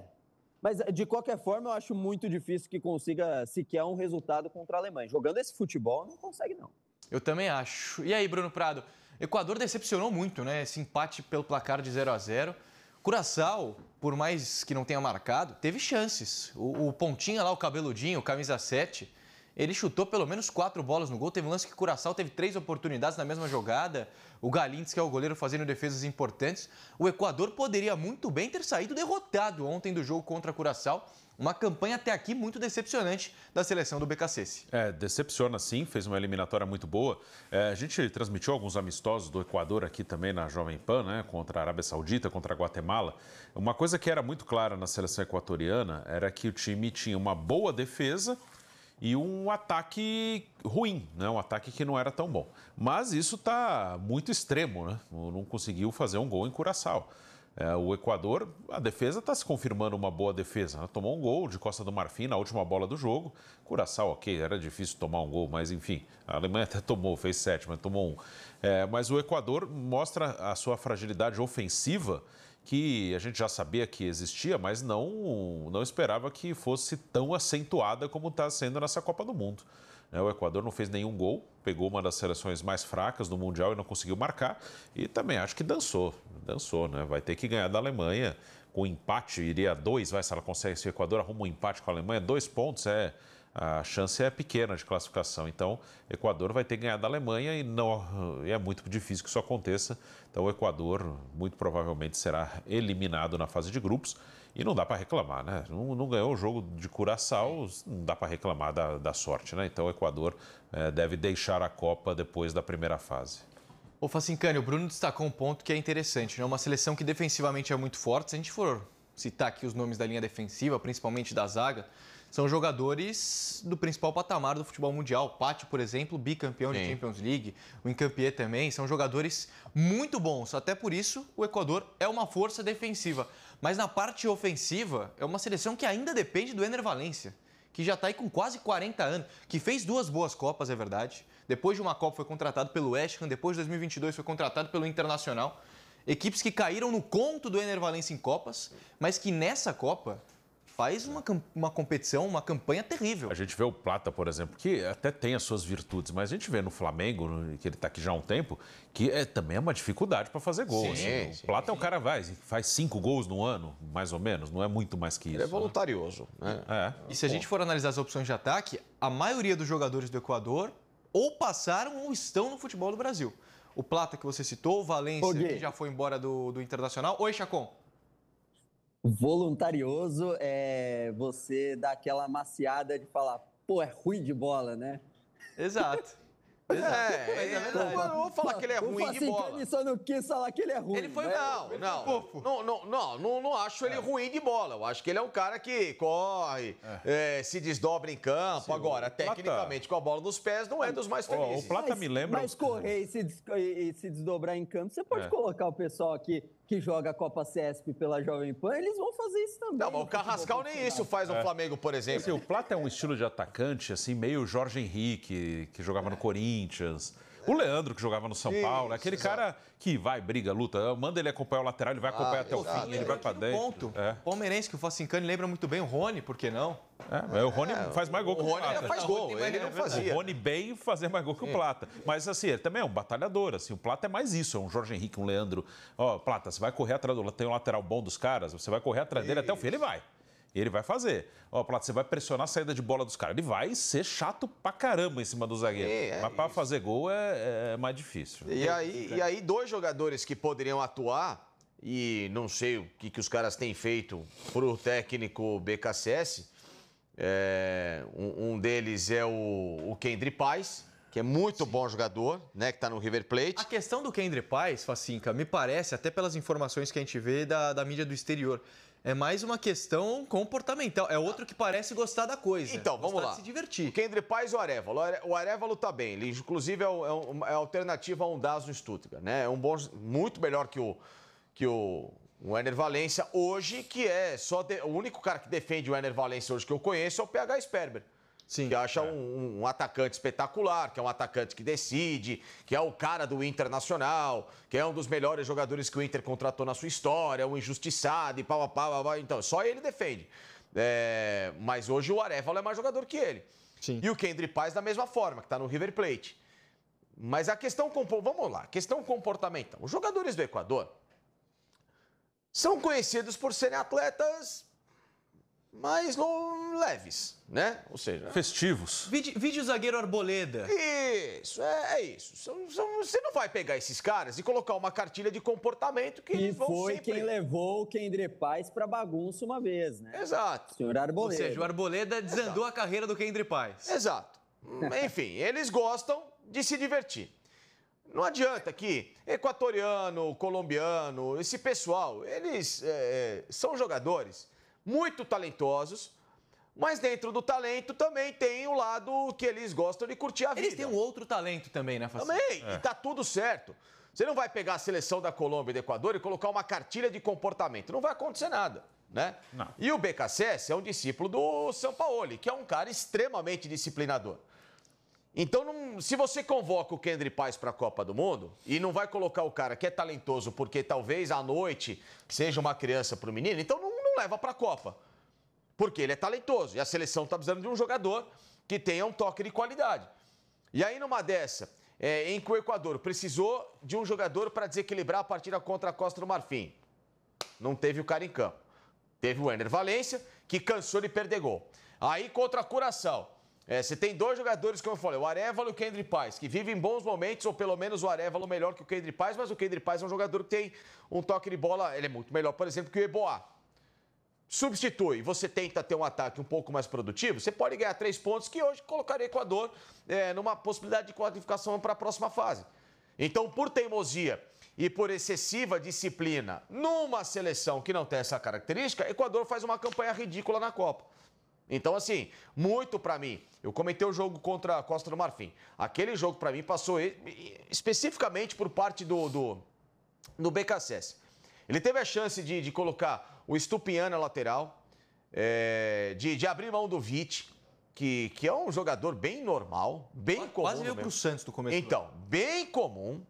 Mas de qualquer forma, eu acho muito difícil que consiga sequer um resultado contra a Alemanha. Jogando esse futebol, não consegue, não. Eu também acho. E aí, Bruno Prado? Equador decepcionou muito, né? Esse empate pelo placar de 0-0. Curaçao, por mais que não tenha marcado, teve chances. O Pontinha lá, o cabeludinho, o camisa 7, ele chutou pelo menos 4 bolas no gol. Teve um lance que o Curaçao teve 3 oportunidades na mesma jogada. O Galíndez, que é o goleiro, fazendo defesas importantes. O Equador poderia muito bem ter saído derrotado ontem do jogo contra o Curaçao. Uma campanha até aqui muito decepcionante da seleção do BKSS. Decepciona sim, fez uma eliminatória muito boa. A gente transmitiu alguns amistosos do Equador aqui também na Jovem Pan, né, contra a Arábia Saudita, contra a Guatemala. Uma coisa que era muito clara na seleção equatoriana era que o time tinha uma boa defesa e um ataque ruim, né? Um ataque que não era tão bom. Mas isso está muito extremo, né? Não conseguiu fazer um gol em Curaçao. O Equador, a defesa está se confirmando uma boa defesa, né? Tomou um gol de Costa do Marfim na última bola do jogo. Curaçao, ok, era difícil tomar um gol, mas enfim, a Alemanha até tomou, fez 7, mas tomou 1. Mas o Equador mostra a sua fragilidade ofensiva, que a gente já sabia que existia, mas não esperava que fosse tão acentuada como está sendo nessa Copa do Mundo. O Equador não fez nenhum gol, pegou uma das seleções mais fracas do Mundial e não conseguiu marcar. E também acho que dançou, né? Vai ter que ganhar da Alemanha. Com empate, iria a 2, se ela consegue, se o Equador arruma um empate com a Alemanha, 2 pontos, a chance é pequena de classificação. Então, o Equador vai ter que ganhar da Alemanha e é muito difícil que isso aconteça. Então, o Equador muito provavelmente será eliminado na fase de grupos. E não dá para reclamar, né? Não ganhou o jogo de Curaçao, não dá para reclamar da sorte, né? Então o Equador deve deixar a Copa depois da primeira fase. Ô Facincani, o Bruno destacou um ponto que é interessante, né? Uma seleção que defensivamente é muito forte. Se a gente for citar aqui os nomes da linha defensiva, principalmente da zaga, são jogadores do principal patamar do futebol mundial. O Pátio, por exemplo, bicampeão de Champions League. O Incampié também. São jogadores muito bons. Até por isso, o Equador é uma força defensiva. Mas na parte ofensiva, é uma seleção que ainda depende do Ener Valencia, que já está aí com quase 40 anos, que fez 2 boas Copas, é verdade. Depois de uma Copa foi contratado pelo West Ham, depois de 2022 foi contratado pelo Internacional. Equipes que caíram no conto do Ener Valencia em Copas, mas que nessa Copa faz uma competição, uma campanha terrível. A gente vê o Plata, por exemplo, que até tem as suas virtudes, mas a gente vê no Flamengo, que ele está aqui já há um tempo, que também é uma dificuldade para fazer gol. Sim, o Plata é um cara faz 5 gols no ano, mais ou menos, não é muito mais que isso. Ele é voluntarioso. Né? E se a gente for analisar as opções de ataque, a maioria dos jogadores do Equador ou passaram ou estão no futebol do Brasil. O Plata que você citou, o Valencia, que já foi embora do Internacional. Oi, Chacon. Voluntarioso é você dar aquela maciada de falar, pô, é ruim de bola, né? Exato. Mas é verdade. Eu vou falar que ele é ruim de bola. Ele só não quis falar que ele é ruim. Ele foi Não acho ele ruim de bola. Eu acho que ele é um cara que corre, se desdobra em campo. Sim, agora, tecnicamente, com a bola nos pés, não é dos mais felizes. O Plata me lembra... Mas correr e se desdobrar em campo, você pode colocar o pessoal aqui que joga a Copa CESP pela Jovem Pan, eles vão fazer isso também. Não, mas o Carrascal nem isso faz no Flamengo, por exemplo. Assim, o Plata é um estilo de atacante, assim, meio Jorge Henrique, que jogava no Corinthians. O Leandro, que jogava no São Paulo, aquele cara que vai, briga, luta, manda ele acompanhar o lateral, ele vai acompanhar até o fim, ele vai pra dentro. Ponto. Palmeirense, que o Facincani lembra muito bem, o Rony, por que não? O Rony faz mais gol que o Plata. O Rony faz gol, ele não fazia. O Rony bem fazer mais gol que o Plata. Mas assim, ele também é um batalhador, assim, o Plata é mais isso, é um Jorge Henrique, um Leandro. Ó, Plata, você vai correr atrás do... Tem um lateral bom dos caras, você vai correr atrás dele até o fim, ele vai. Ele vai fazer. Ó, Plata, você vai pressionar a saída de bola dos caras. Ele vai ser chato pra caramba em cima do zagueiro. Mas pra fazer gol é mais difícil. E aí, dois jogadores que poderiam atuar, e não sei o que os caras têm feito pro técnico BKSS, um deles é o Kendry Paz, que é muito bom jogador, né, que tá no River Plate. A questão do Kendry Paz, Facinca, me parece, até pelas informações que a gente vê da mídia do exterior, é mais uma questão comportamental. É outro que parece gostar da coisa. Então, vamos lá. De se divertir. O Kendry Paz e o Arévalo. O Arévalo tá bem. Ele, inclusive, é a alternativa a um Daz no Stuttgart, né? É muito melhor que o Ener Valencia hoje, que é só... O único cara que defende o Ener Valencia hoje que eu conheço é o PH Sperber. Sim, que acha um atacante espetacular, que é um atacante que decide, que é o cara do Internacional, que é um dos melhores jogadores que o Inter contratou na sua história, um injustiçado e pau. Então, só ele defende. Mas hoje o Arévalo é mais jogador que ele. Sim. E o Kendry Paz da mesma forma, que está no River Plate. Mas a questão... Vamos lá, questão comportamental. Os jogadores do Equador são conhecidos por serem atletas mais leves, né? Ou seja... festivos. Vídeo zagueiro Arboleda. Isso, é isso. Você não vai pegar esses caras e colocar uma cartilha de comportamento que eles vão foi sempre... quem levou o Kendry Paz pra bagunça uma vez, né? Exato. O senhor Arboleda. Ou seja, o Arboleda desandou a carreira do Kendry Paz. Exato. Enfim, eles gostam de se divertir. Não adianta que equatoriano, colombiano, esse pessoal, eles são jogadores muito talentosos, mas dentro do talento também tem o lado que eles gostam de curtir a vida. Eles têm um outro talento também, né, Facinho? Também, e tá tudo certo. Você não vai pegar a seleção da Colômbia e do Equador e colocar uma cartilha de comportamento. Não vai acontecer nada, né? Não. E o BKSS é um discípulo do Sampaoli, que é um cara extremamente disciplinador. Então, se você convoca o Kendry Paz para a Copa do Mundo e não vai colocar o cara que é talentoso porque talvez à noite seja uma criança para o menino, então não leva para a Copa. Porque ele é talentoso e a seleção está precisando de um jogador que tenha um toque de qualidade. E aí, numa dessa, em que o Equador precisou de um jogador para desequilibrar a partida contra a Costa do Marfim, não teve o cara em campo. Teve o Ener Valencia, que cansou de perder gol. Aí, contra a Curaçao, você tem dois jogadores, como eu falei, o Arévalo e o Kendry Paz, que vivem bons momentos, ou pelo menos o Arévalo melhor que o Kendry Paz, mas o Kendry Paz é um jogador que tem um toque de bola, ele é muito melhor, por exemplo, que o Eboá. Substitui, você tenta ter um ataque um pouco mais produtivo, você pode ganhar 3 pontos, que hoje colocaria o Equador numa possibilidade de qualificação para a próxima fase. Então, por teimosia e por excessiva disciplina numa seleção que não tem essa característica, o Equador faz uma campanha ridícula na Copa. Então, assim, muito pra mim, eu comentei o jogo contra a Costa do Marfim. Aquele jogo, pra mim, passou especificamente por parte do BKSS. Ele teve a chance de colocar o Estupiñán na lateral, de abrir mão do Vitti, que é um jogador bem normal, bem comum. Quase veio pro Santos no começo. Então, bem comum.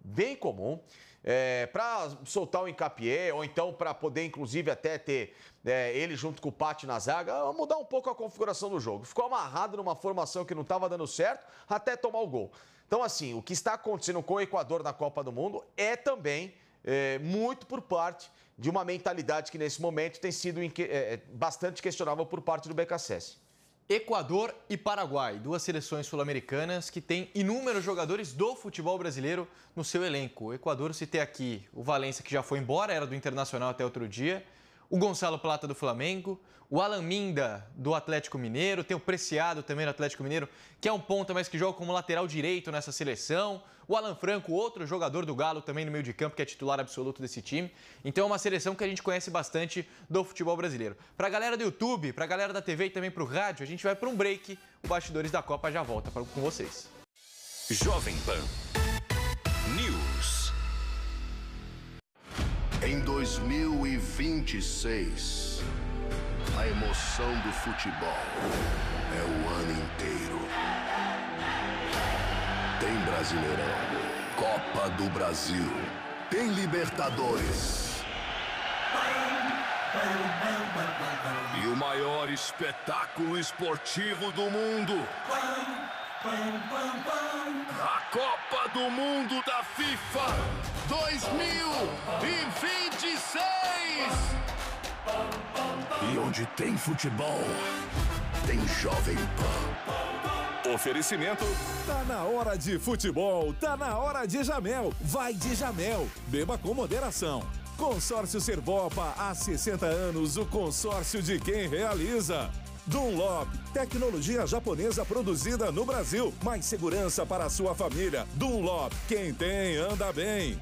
Para soltar o Hincapié, ou então para poder, inclusive, até ter ele junto com o Patti na zaga, mudar um pouco a configuração do jogo. Ficou amarrado numa formação que não estava dando certo, até tomar o gol. Então, assim, o que está acontecendo com o Equador na Copa do Mundo é também muito por parte de uma mentalidade que, nesse momento, tem sido bastante questionável por parte do BKSS. Equador e Paraguai, duas seleções sul-americanas que têm inúmeros jogadores do futebol brasileiro no seu elenco. O Equador, citei aqui o Valencia, que já foi embora, era do Internacional até outro dia, o Gonçalo Plata do Flamengo, o Alan Minda do Atlético Mineiro, tem o Preciado também do Atlético Mineiro, que é um ponta, mas que joga como lateral direito nessa seleção, o Alan Franco, outro jogador do Galo também no meio de campo, que é titular absoluto desse time. Então é uma seleção que a gente conhece bastante do futebol brasileiro. Para a galera do YouTube, para a galera da TV e também para o rádio, a gente vai para um break. O Bastidores da Copa já volta com vocês. Jovem Pan News. Em 2026, a emoção do futebol é o ano inteiro. Tem Brasileirão, Copa do Brasil. Tem Libertadores. E o maior espetáculo esportivo do mundo. A Copa do Mundo da FIFA 2026. E onde tem futebol, tem Jovem Pan. Oferecimento. Tá na hora de futebol, tá na hora de Jamel. Vai de Jamel. Beba com moderação. Consórcio Servopa, há 60 anos, o consórcio de quem realiza. Dunlop, tecnologia japonesa produzida no Brasil. Mais segurança para a sua família. Dunlop, quem tem, anda bem.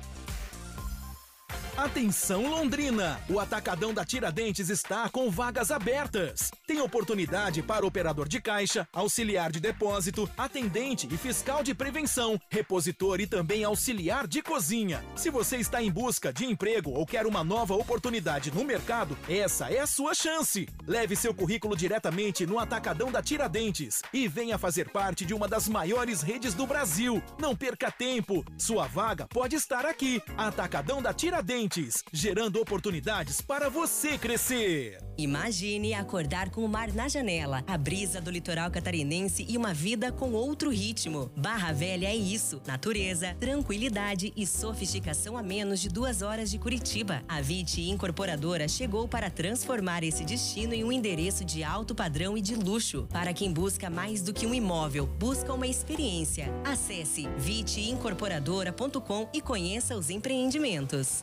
Atenção Londrina! O Atacadão da Tiradentes está com vagas abertas. Tem oportunidade para operador de caixa, auxiliar de depósito, atendente e fiscal de prevenção, repositor e também auxiliar de cozinha. Se você está em busca de emprego ou quer uma nova oportunidade no mercado, essa é a sua chance. Leve seu currículo diretamente no Atacadão da Tiradentes e venha fazer parte de uma das maiores redes do Brasil. Não perca tempo, sua vaga pode estar aqui. Atacadão da Tiradentes, gerando oportunidades para você crescer. Imagine acordar com o mar na janela, a brisa do litoral catarinense e uma vida com outro ritmo. Barra Velha é isso: natureza, tranquilidade e sofisticação a menos de 2 horas de Curitiba. A Viti Incorporadora chegou para transformar esse destino em um endereço de alto padrão e de luxo. Para quem busca mais do que um imóvel, busca uma experiência. Acesse vitiincorporadora.com e conheça os empreendimentos.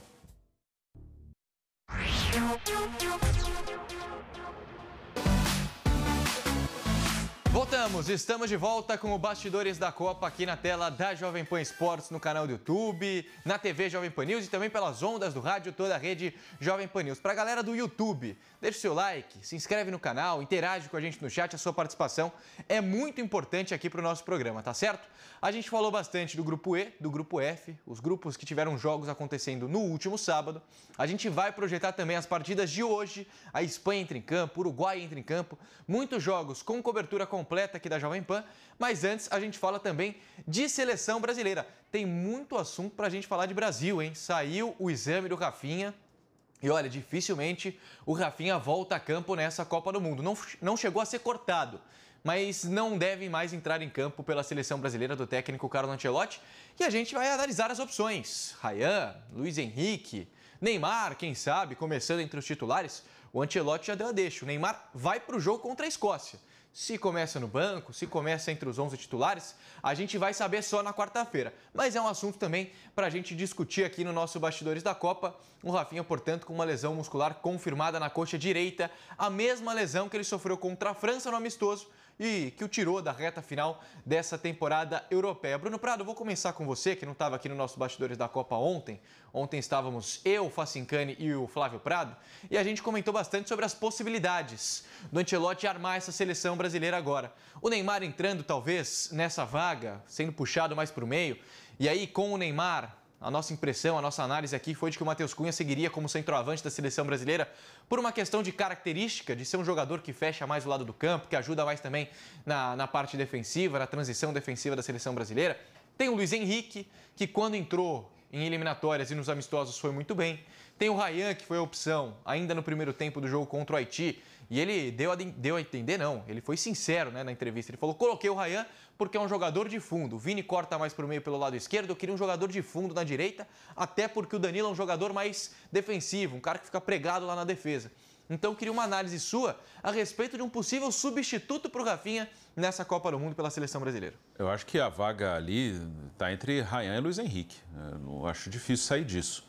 Voltamos, estamos de volta com o Bastidores da Copa aqui na tela da Jovem Pan Esportes, no canal do YouTube, na TV Jovem Pan News e também pelas ondas do rádio, toda a rede Jovem Pan News. Para a galera do YouTube, deixa o seu like, se inscreve no canal, interage com a gente no chat, a sua participação é muito importante aqui para o nosso programa, tá certo? A gente falou bastante do Grupo E, do Grupo F, os grupos que tiveram jogos acontecendo no último sábado. A gente vai projetar também as partidas de hoje, a Espanha entra em campo, o Uruguai entra em campo, muitos jogos com cobertura completa aqui da Jovem Pan, mas antes a gente fala também de seleção brasileira. Tem muito assunto para a gente falar de Brasil, hein? Saiu o exame do Rafinha. E olha, dificilmente o Rafinha volta a campo nessa Copa do Mundo. Não chegou a ser cortado, mas não deve mais entrar em campo pela seleção brasileira do técnico Carlo Ancelotti. E a gente vai analisar as opções. Ryan, Luiz Henrique, Neymar, quem sabe, começando entre os titulares. O Ancelotti já deu a deixa. O Neymar vai para o jogo contra a Escócia. Se começa no banco, se começa entre os 11 titulares, a gente vai saber só na quarta-feira. Mas é um assunto também para a gente discutir aqui no nosso Bastidores da Copa. O Rafinha, portanto, com uma lesão muscular confirmada na coxa direita, a mesma lesão que ele sofreu contra a França no amistoso e que o tirou da reta final dessa temporada europeia. Bruno Prado, vou começar com você, que não estava aqui no nosso Bastidores da Copa ontem. Ontem estávamos eu, o Facincani e o Flávio Prado, e a gente comentou bastante sobre as possibilidades do Ancelotti armar essa seleção brasileira agora. O Neymar entrando, talvez, nessa vaga, sendo puxado mais para o meio, e aí com o Neymar, a nossa impressão, a nossa análise aqui foi de que o Matheus Cunha seguiria como centroavante da seleção brasileira por uma questão de característica, de ser um jogador que fecha mais o lado do campo, que ajuda mais também na parte defensiva, na transição defensiva da seleção brasileira. Tem o Luiz Henrique, que quando entrou em eliminatórias e nos amistosos foi muito bem. Tem o Ryan, que foi a opção ainda no primeiro tempo do jogo contra o Haiti. E ele deu a entender, não, ele foi sincero, né, na entrevista. Ele falou, coloquei o Ryan porque é um jogador de fundo. O Vini corta mais para o meio pelo lado esquerdo, eu queria um jogador de fundo na direita, até porque o Danilo é um jogador mais defensivo, um cara que fica pregado lá na defesa. Então eu queria uma análise sua a respeito de um possível substituto para o Rafinha nessa Copa do Mundo pela seleção brasileira. Eu acho que a vaga ali está entre Ryan e Luiz Henrique. Eu não acho difícil sair disso.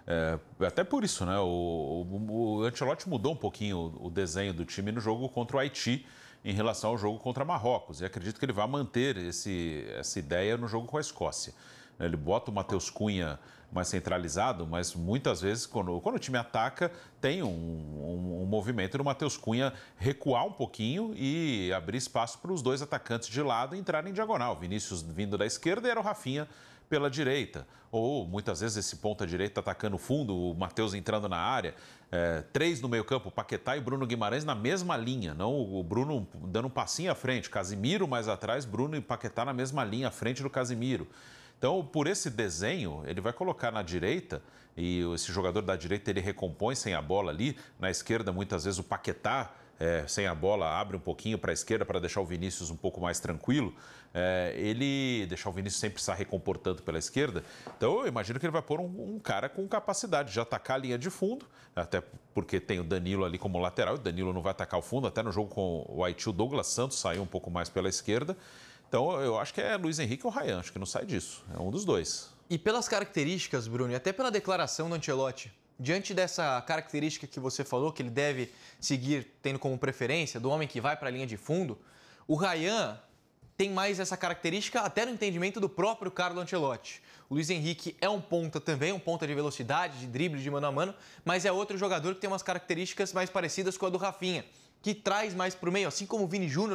Até por isso, né? O Ancelotti mudou um pouquinho o desenho do time no jogo contra o Haiti em relação ao jogo contra Marrocos. E acredito que ele vai manter essa ideia no jogo com a Escócia. Ele bota o Matheus Cunha mais centralizado, mas muitas vezes, quando o time ataca, tem um movimento do Matheus Cunha recuar um pouquinho e abrir espaço para os dois atacantes de lado entrarem em diagonal. Vinícius vindo da esquerda e era o Rafinha pela direita. Ou, muitas vezes, esse ponta-direita atacando o fundo, o Matheus entrando na área. 3 no meio-campo, Paquetá e Bruno Guimarães na mesma linha. Não o Bruno dando um passinho à frente, Casimiro mais atrás, Bruno e Paquetá na mesma linha, à frente do Casimiro. Então, por esse desenho, ele vai colocar na direita, e esse jogador da direita ele recompõe sem a bola ali. Na esquerda, muitas vezes, o Paquetá, sem a bola, abre um pouquinho para a esquerda para deixar o Vinícius um pouco mais tranquilo. Ele deixar o Vinícius sempre estar recompor tanto pela esquerda. Então, eu imagino que ele vai pôr um cara com capacidade de atacar a linha de fundo, até porque tem o Danilo ali como lateral. O Danilo não vai atacar o fundo, até no jogo com o Haiti, o Douglas Santos saiu um pouco mais pela esquerda. Então, eu acho que é Luiz Henrique ou Ryan, acho que não sai disso. É um dos dois. E pelas características, Bruno, e até pela declaração do Ancelotti, diante dessa característica que você falou, que ele deve seguir tendo como preferência, do homem que vai para a linha de fundo, o Ryan tem mais essa característica até no entendimento do próprio Carlo Ancelotti. O Luiz Henrique é um ponta também, um ponta de velocidade, de drible, de mano a mano, mas é outro jogador que tem umas características mais parecidas com a do Rafinha, que traz mais para o meio, assim como o Vini Júnior